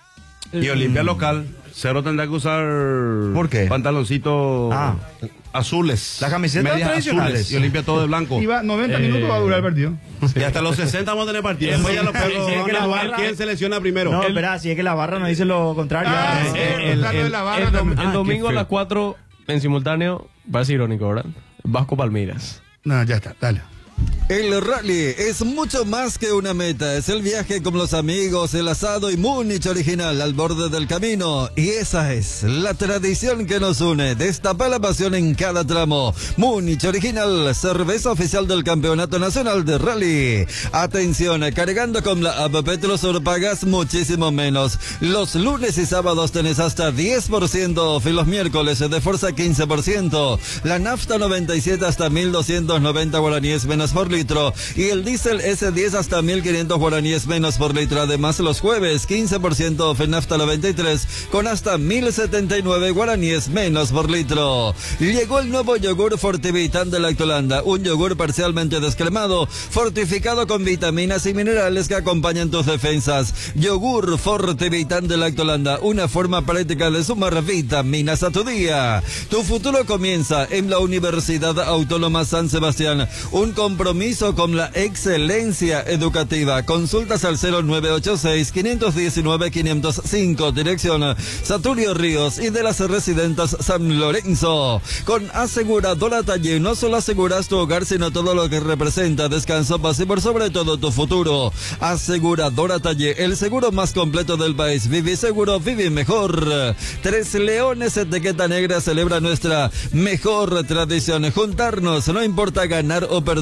Y Olimpia local. Cerro tendrá que usar. ¿Por qué? Pantaloncitos Ah. azules. Las camisetas medias tradicionales. azules, y Olimpia todo de blanco. Y va, noventa minutos va a durar el partido. Y hasta los sesenta vamos a tener partido. Después ya los perros Sí, van que a la jugar barra- quién selecciona primero. No, El- espera, si es que la barra nos dice lo contrario. Ah, Eh, sí, eh, el, de la barra El, dom- también. el Ah, domingo qué a las feo. cuatro en simultáneo, parece irónico, ¿verdad? Vasco Palmeiras. No, ya está, dale. El rally es mucho más que una meta, es el viaje con los amigos, el asado y Múnich original al borde del camino. Y esa es la tradición que nos une, destapa la pasión en cada tramo. Múnich original, cerveza oficial del Campeonato Nacional de Rally. Atención, cargando con la app Petrosur pagas muchísimo menos. Los lunes y sábados tenés hasta diez por ciento off y los miércoles de fuerza quince por ciento. La nafta noventa y siete hasta mil doscientos noventa guaraníes menos por litro y el diésel ese diez hasta mil quinientos guaraníes menos por litro. Además los jueves quince por ciento off en nafta noventa y tres con hasta mil setenta y nueve guaraníes menos por litro. Llegó el nuevo yogur Fortivitan de Lactolanda, un yogur parcialmente descremado, fortificado con vitaminas y minerales que acompañan tus defensas. Yogur Fortivitan de Lactolanda, una forma práctica de sumar vitaminas a tu día. Tu futuro comienza en la Universidad Autónoma San Sebastián, un compromiso con la excelencia educativa. Consultas al cero nueve ocho seis, cinco uno nueve, cinco cero cinco, dirección Saturio Ríos y de las Residentas San Lorenzo. Con Aseguradora Talle no solo aseguras tu hogar, sino todo lo que representa descanso, paz y por sobre todo tu futuro. Aseguradora Talle, el seguro más completo del país. Vivi seguro, vivi mejor. Tres Leones Etiqueta Negra celebra nuestra mejor tradición. Juntarnos, no importa ganar o perder, sí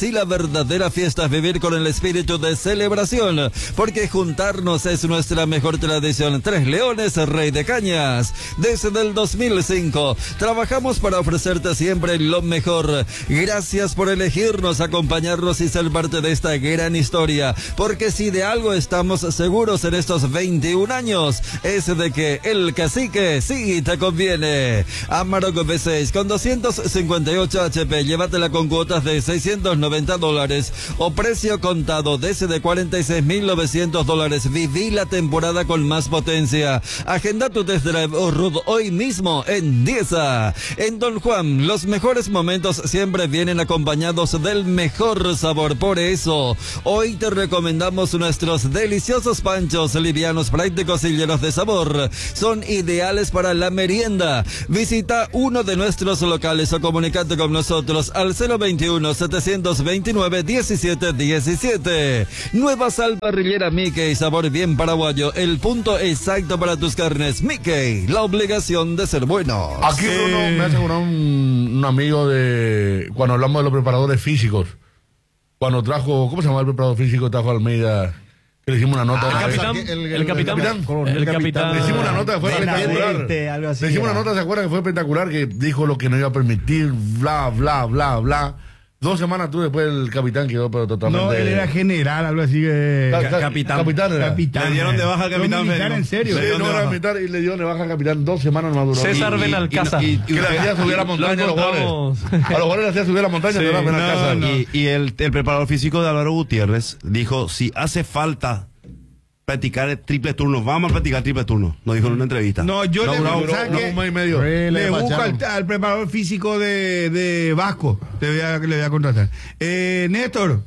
y la verdadera fiesta es vivir con el espíritu de celebración, porque juntarnos es nuestra mejor tradición. Tres Leones, Rey de Cañas. Desde el dos mil cinco trabajamos para ofrecerte siempre lo mejor. Gracias por elegirnos, acompañarnos y ser parte de esta gran historia, porque si de algo estamos seguros en estos veintiún años es de que el cacique sí te conviene. Amarok V seis con doscientos cincuenta y ocho H P, llévatela con cuotas de seiscientos noventa dólares o precio contado desde cuarenta y seis mil novecientos dólares. Viví la temporada con más potencia. Agenda tu test drive Off-Road hoy mismo en Diesa. En Don Juan, los mejores momentos siempre vienen acompañados del mejor sabor. Por eso, hoy te recomendamos nuestros deliciosos panchos, livianos, prácticos y llenos de sabor. Son ideales para la merienda. Visita uno de nuestros locales o comunicate con nosotros al cero veintiuno, setecientos veintinueve, diecisiete diecisiete. Nueva sal parrillera Mickey, sabor bien paraguayo, el punto exacto para tus carnes. Mickey, la obligación de ser bueno. Aquí uno me aseguró un, un amigo de cuando hablamos de los preparadores físicos. Cuando trajo, ¿cómo se llama el preparador físico? Trajo a Almeida, que le hicimos una nota. Ah, el, capitán, el, el, el, el capitán, el capitán. el capitán. Le hicimos una nota que fue espectacular. Algo así Le hicimos era. una nota, ¿se acuerdan? Que fue espectacular, que dijo lo que no iba a permitir, bla, bla, bla, bla. Dos semanas tú después el capitán quedó pero totalmente... No, él era general, algo así que... Ca- ca- capitán. capitán era. Capitán. Le dieron de baja al capitán Militar, Federico. en serio. Le Sí, dieron no de era baja. militar y le dio de baja al capitán. Dos semanas no duró. César Y- y- Benalcázar. y- y- Que le hacía subir a la montaña a los encontramos. goles. A los goles le hacía subir a la montaña, Sí, no era Benalcázar. No, y, y el, el preparador físico de Álvaro Gutiérrez dijo, si hace falta practicar el triple turno, vamos a practicar triple turno, nos dijo en una entrevista. No, yo No, le, duró- ¿sabes duró qué? un mes y medio. Le Le busco al, macharon. al preparador físico de, de Vasco. Le voy a, le voy a contratar. Eh, Néstor,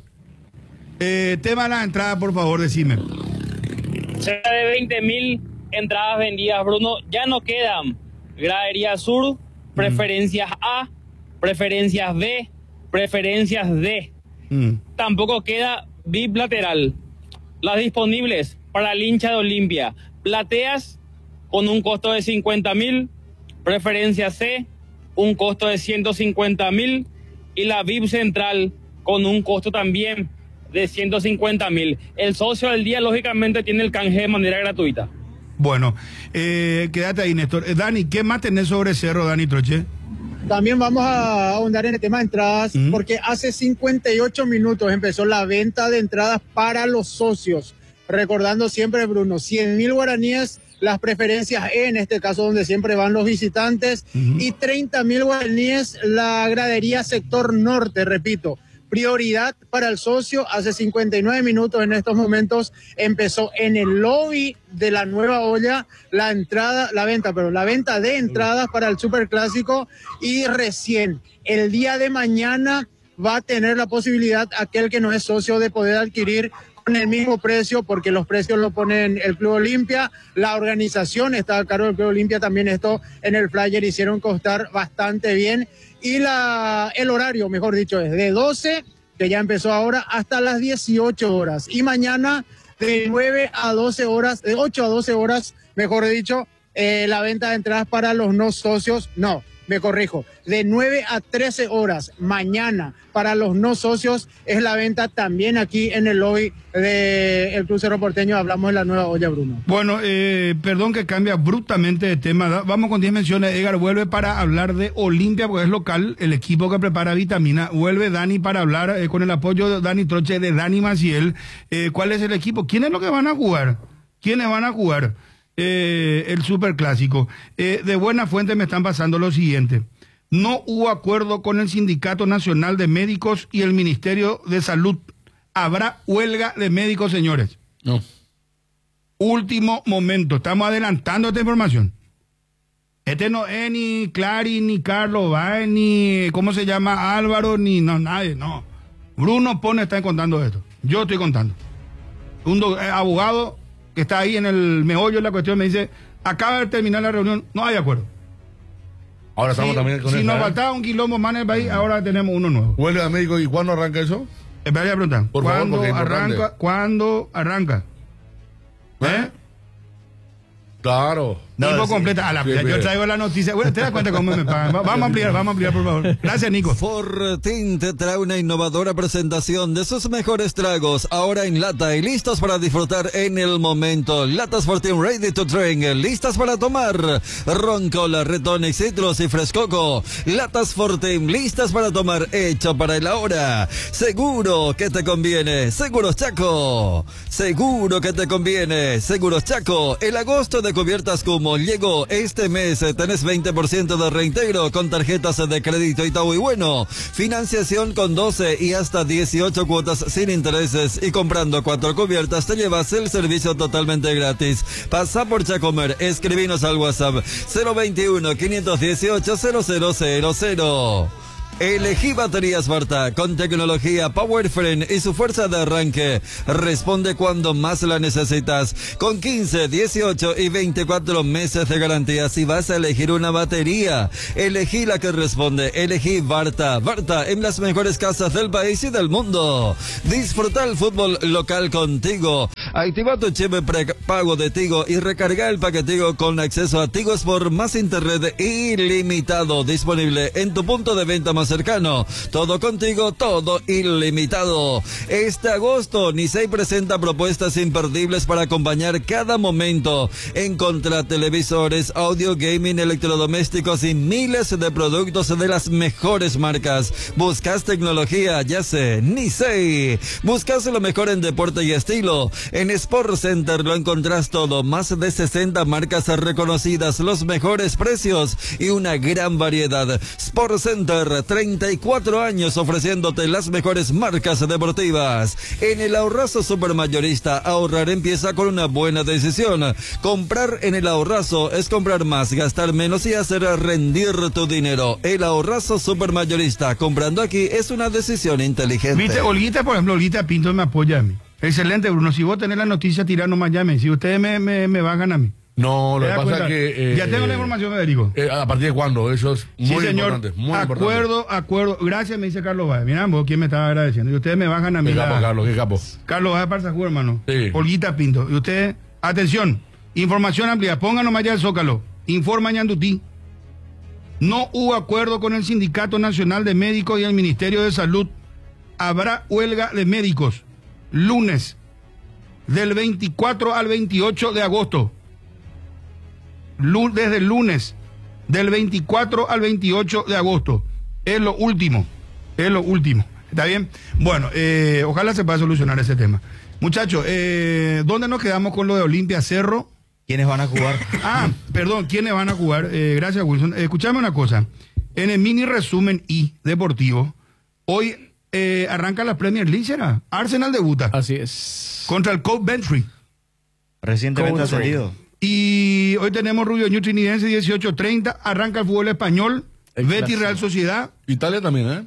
eh, tema de la entrada, por favor, decime. Cerca de veinte mil entradas vendidas, Bruno. Ya no quedan gradería sur, preferencias A, preferencias B, preferencias D. Mm. Tampoco queda V I P lateral. Las disponibles para el hincha de Olimpia: plateas con un costo de cincuenta mil, preferencia C, un costo de ciento cincuenta mil, y la V I P central con un costo también de ciento cincuenta mil. El socio del día, lógicamente, tiene el canje de manera gratuita. Bueno, eh, quédate ahí, Néstor. Eh, Dani, ¿qué más tenés sobre Cerro, Dani Troche? También vamos a ahondar en el tema de entradas, Mm. porque hace cincuenta y ocho minutos empezó la venta de entradas para los socios. Recordando siempre, Bruno, cien mil guaraníes, las preferencias E, en este caso donde siempre van los visitantes, Ujú. y treinta mil guaraníes la gradería sector norte, repito. Prioridad para el socio. Hace cincuenta y nueve minutos en estos momentos empezó en el lobby de la Nueva Olla la entrada, la venta, pero la venta de entradas para el Superclásico, y recién el día de mañana va a tener la posibilidad aquel que no es socio de poder adquirir con el mismo precio, porque los precios lo ponen el Club Olimpia, la organización está a cargo del Club Olimpia, también esto en el flyer hicieron constar bastante bien, y la el horario, mejor dicho, es de doce, que ya empezó ahora, hasta las dieciocho horas, y mañana de nueve a doce horas, de ocho a doce horas, mejor dicho, eh, la venta de entradas para los no socios, no, me corrijo, de nueve a trece horas mañana para los no socios es la venta también aquí en el lobby del Club Cerro Porteño. Hablamos de la Nueva Olla, Bruno. Bueno, eh, perdón que cambia abruptamente de tema. Da- Vamos con diez menciones. Edgar vuelve para hablar de Olimpia, porque es local, el equipo que prepara Vitamina. Vuelve Dani para hablar eh, con el apoyo de Dani Troche, de Dani Maciel. Eh, ¿Cuál es el equipo? ¿Quiénes es lo que van a jugar? ¿Quiénes van a jugar? Eh, el Superclásico. Eh, de buena fuente me están pasando lo siguiente. No hubo acuerdo con el Sindicato Nacional de Médicos y el Ministerio de Salud. Habrá huelga de médicos, señores. No. Último momento. Estamos adelantando esta información. Este no es ni Clary, ni Carlos Báez, ni ¿cómo se llama? Álvaro, ni no, nadie, no. Bruno Pone está contando esto. Yo estoy contando. Un do- eh, abogado que está ahí en el meollo de la cuestión me dice, acaba de terminar la reunión, no hay acuerdo. Ahora estamos Si, también con si esa, nos ¿eh? faltaba un quilombo más en el país, ahora tenemos uno nuevo. Vuelve a México. ¿Y cuándo arranca eso? Espera, a preguntar. Por favor, ¿Cuándo porque es arranca? importante. ¿Cuándo arranca? ¿Eh? Claro. Tiempo sí. completa. A la, Bien, yo bien. traigo la noticia. Bueno, te das cuenta cómo me pagan. Va- Vamos a ampliar, vamos a ampliar, por favor. Gracias, Nico. Fortin te trae una innovadora presentación de sus mejores tragos, ahora en lata y listos para disfrutar en el momento. Latas Fortin Ready to Drink, listas para tomar. Roncola, Retonic, Citrus y Frescoco. Latas Fortin, listas para tomar, hecho para el ahora. Seguro que te conviene. Seguros Chaco. Seguro que te conviene. Seguros Chaco. El agosto de Cubiertas Como llegó este mes. Tenés veinte por ciento de reintegro con tarjetas de crédito Itaú y Bueno. Financiación con doce y hasta dieciocho cuotas sin intereses. Y comprando cuatro cubiertas te llevas el servicio totalmente gratis. Pasa por Chacomer. Escribinos al WhatsApp cero veintiuno, quinientos dieciocho, cero cero cero cero. Elegí baterías Varta con tecnología PowerFrame y su fuerza de arranque. Responde cuando más la necesitas. Con quince, dieciocho y veinticuatro meses de garantía. Si vas a elegir una batería, elegí la que responde. Elegí Varta. Varta en las mejores casas del país y del mundo. Disfruta el fútbol local contigo. Activa tu chip prepago de Tigo y recarga el paquetigo con acceso a Tigo Sport más internet ilimitado. Disponible en tu punto de venta más cercano. Todo contigo, todo ilimitado. Este agosto, Nisei presenta propuestas imperdibles para acompañar cada momento. Encontra televisores, audio, gaming, electrodomésticos y miles de productos de las mejores marcas. Buscas tecnología, ya sé, Nisei. Buscas lo mejor en deporte y estilo. En Sport Center lo encontrás todo. Más de sesenta marcas reconocidas, los mejores precios y una gran variedad. Sport Center, treinta y cuatro años ofreciéndote las mejores marcas deportivas. En el Ahorrazo Supermayorista, ahorrar empieza con una buena decisión. Comprar en el Ahorrazo es comprar más, gastar menos y hacer rendir tu dinero. El Ahorrazo Supermayorista, comprando aquí es una decisión inteligente. Viste, Olguita, por ejemplo, Olguita Pinto me apoya a mí. Excelente, Bruno. Si vos tenés la noticia, tirando más llame. Si ustedes me, me, me bajan a mí. No, lo ¿Te que das pasa cuenta? es que... eh, ya tengo la eh, información, Federico. eh, ¿A partir de cuándo? Eso es muy Sí, señor. importante. Muy acuerdo, importante. acuerdo. Gracias, me dice Carlos Báez. Mirá, vos, ¿quién me estaba agradeciendo? Y ustedes me bajan a mí. Qué capo, la- Carlos, qué capo. Carlos Báez para el Sajú, hermano. Sí. Olguita Pinto. Y ustedes, atención, información amplia. Pónganos allá el Zócalo. Informa Ñandutí. No hubo acuerdo con el Sindicato Nacional de Médicos y el Ministerio de Salud. Habrá huelga de médicos. Lunes, del veinticuatro al veintiocho de agosto. Lu- desde el lunes, del veinticuatro al veintiocho de agosto. Es lo último. Es lo último. ¿Está bien? Bueno, eh, ojalá se pueda solucionar ese tema. Muchachos, eh, ¿dónde nos quedamos con lo de Olimpia Cerro? ¿Quiénes van a jugar? Ah, perdón, ¿quiénes van a jugar? Eh, gracias, Wilson. Eh, escuchame una cosa. En el mini resumen I deportivo, hoy eh, arranca la Premier League, ¿será? Arsenal debuta. Así es. Contra el Coventry. Recientemente Coventry. ascendido. Y hoy tenemos Rubio Ñu Trinidense dieciocho treinta. Arranca el fútbol español. El Betis clásico. Real Sociedad. Italia también, ¿eh?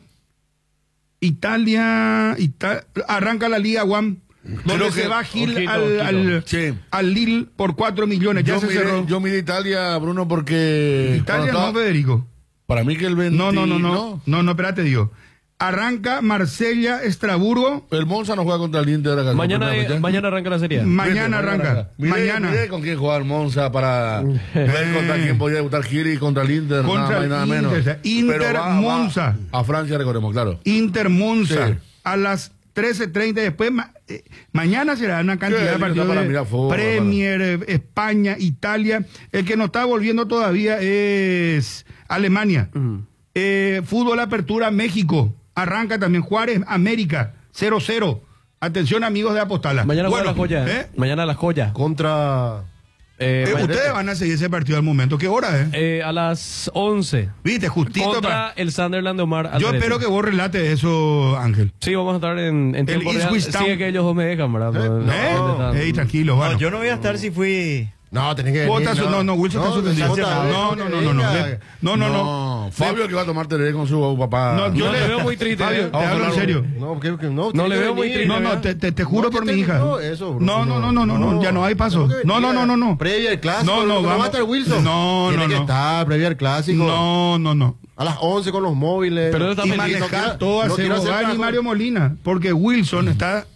Italia, Ita- arranca la Liga One. Donde Creo se que- va Gil ojito, al, ojito. al, Sí. al Lille por cuatro millones. Ya Yo se miré, cerró. yo miré Italia, Bruno, porque... Italia cuando no, estaba- Federico. Para mí que el veinte... No, no, no, no. No, no, espérate, digo. Arranca Marsella, Estraburgo. El Monza no juega contra el Inter. acá, Mañana, primera fecha. mañana arranca la serie. Mañana arranca. Miré, Mañana. miré con quién jugar Monza para ver contra quién podía debutar Giri contra el Inter. Contra nada más y el nada Inter, menos. o sea, Inter, Pero va- va Monza. A Francia, recordemos, claro. Inter Monza. Sí. A las trece treinta. Después, ma- eh, mañana será una cantidad Sí, de partidos para de mirar fútbol, Premier, eh, España, Italia. El que no está volviendo todavía es Alemania. Eh, fútbol Apertura México. Arranca también Juárez, América, cero cero. Atención, amigos de Apostala. Mañana Bueno, juega la joya. ¿eh? Mañana la joya. Contra. Eh, Eh, ma- ustedes van a seguir ese partido al momento. ¿Qué hora es? eh, a las once. Viste, justito Contra para... el Sunderland de Omar Yo Atlético. espero que vos relates eso, Ángel. Sí, vamos a estar en, en tiempo real. Ipswich Sí, Town. es que ellos dos me dejan, ¿verdad? ¿Eh? No, Ey, tranquilo, bueno. No, yo no voy a estar si fui... No, tenés que Vos venir, estás su- no, no, Wilson está suspendido. Jota, No, no, no, no, no. Ve- No, no, no. Fabio que va a tomar tereré con su papá. No, yo No, le le veo muy triste, Fabio, ¿eh? te Vamos a hablo en hablar- serio. No, que, que no, No tiene le que veo muy venir. triste. No, no, te, te, te juro No, por que mi te- hija. no, eso, Bruno, No, no, no, no, no, no, ya no hay paso. Tengo que No, no, venir no, no, no. Previa al clásico. No, no, ¿no va a vamos. estar Wilson? No, Tiene no, que no. estar previa al clásico. No, no, no. A las once con los móviles. Pero él está Y feliz. manejar quiero- todo a no quiero hacer Cebogal y caso. Mario Molina. Porque Wilson está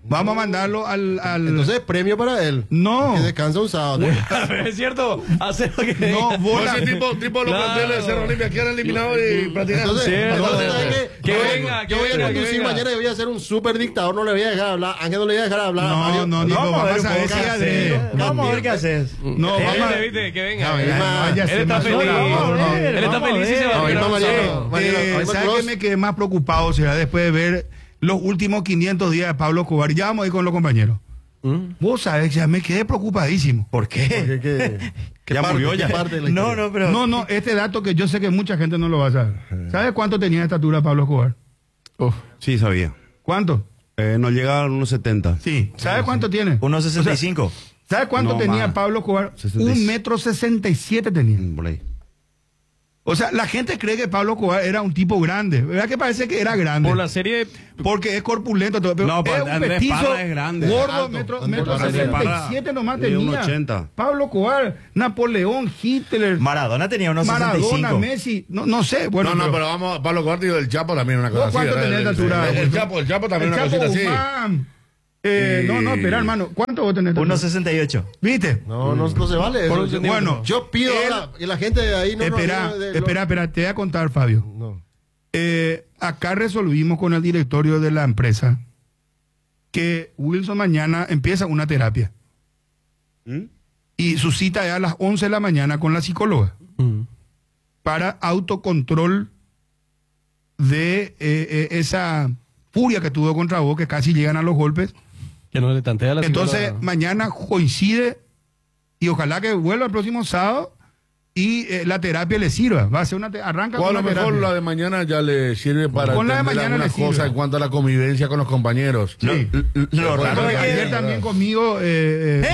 Vamos a mandarlo al, al... Entonces, premio para él. No. Que descansa un sábado. Es cierto, hace lo que No, bola. Ese tipo, tipo los Claro. planteles de Cerro Olimpia quedan eliminados y prácticamente. Entonces, Cierto. entonces, ¿sabes qué? Que Yo- venga, que yo voy venga, a que conducir venga. mañana y voy a ser un super dictador. No le voy a dejar hablar. Ángel no le voy a dejar hablar a No, Mario. no, Nico, Vamos a ver vamos un a ver poco si qué adrede. haces. Vamos a ver qué haces. No, vamos a Viste, ver. viste, que venga. No, Él ya, no, ya se está me feliz. hace Vamos a ver, Él está vamos a feliz y se va a ver. tirar un Mariano, sábado. Mariano, Eh, Mariano ¿Sabes Cross. qué me quedé más preocupado? Será después de ver los últimos quinientos días de Pablo Escobar. Ya vamos a ir con los compañeros. Vos sabés, ya me quedé preocupadísimo. ¿Por qué? ¿Qué- qué- qué Ya parte- murió qué ya. parte de la No, historia? no, pero. No, no, este dato que yo sé que mucha gente no lo va a saber. ¿Sabes cuánto tenía de estatura Pablo Escobar? Sí, sabía. ¿Cuánto? Eh, no llega a unos setenta. Sí. ¿Sabes cuánto tiene? uno sesenta y cinco. ¿Sabes cuánto No, tenía más. Pablo Escobar? sesenta y Un seis. metro sesenta y siete tenía. Mm, Por ahí. O sea, la gente cree que Pablo Escobar era un tipo grande. ¿Verdad que parece que era grande? Por la serie. Porque es corpulento. Todo, pero No, es pero un Andrés petizo Parra es grande. gordo, Alto. metro, Andrés metro Parra- sesenta y siete nomás Mide un tenía. ochenta. Pablo Escobar, Napoleón, Hitler, Maradona tenía unos sesenta y Maradona, cinco. Messi. No, no sé. Bueno, no, no, pero- pero vamos, Pablo Corti y el Chapo también una cosa ¿Vos así. cuánto ¿verdad? tenés de El- altura? El, el Chapo, el Chapo también El una Chapo cosita así. Guzmán. Eh, Y- No, no, espera, hermano. ¿Cuánto vos tenés de uno altura? sesenta y ocho. ¿Viste? No, no, no se vale. Por eso. un Yo- centímetro. yo pido Él- ahora que la gente de ahí no nos Espera, diga de lo- espera, espera, te voy a contar, Fabio. No. Eh, acá resolvimos con el directorio de la empresa que Wilson mañana empieza una terapia. ¿Mm? Y su cita es a las once de la mañana con la psicóloga para autocontrol de eh, eh, esa furia que tuvo contra vos, que casi llegan a los golpes. Que no le tantea la Entonces, psicóloga. mañana coincide y ojalá que vuelva el próximo sábado y eh, la terapia le sirva. Va a ser una te- arranca O a con lo una mejor terapia. la de mañana ya le sirve para Con la de entender mañana algunas le sirve. cosas en cuanto a la convivencia con los compañeros. Sí. Lo raro Porque es que- ayer también conmigo eh, eh,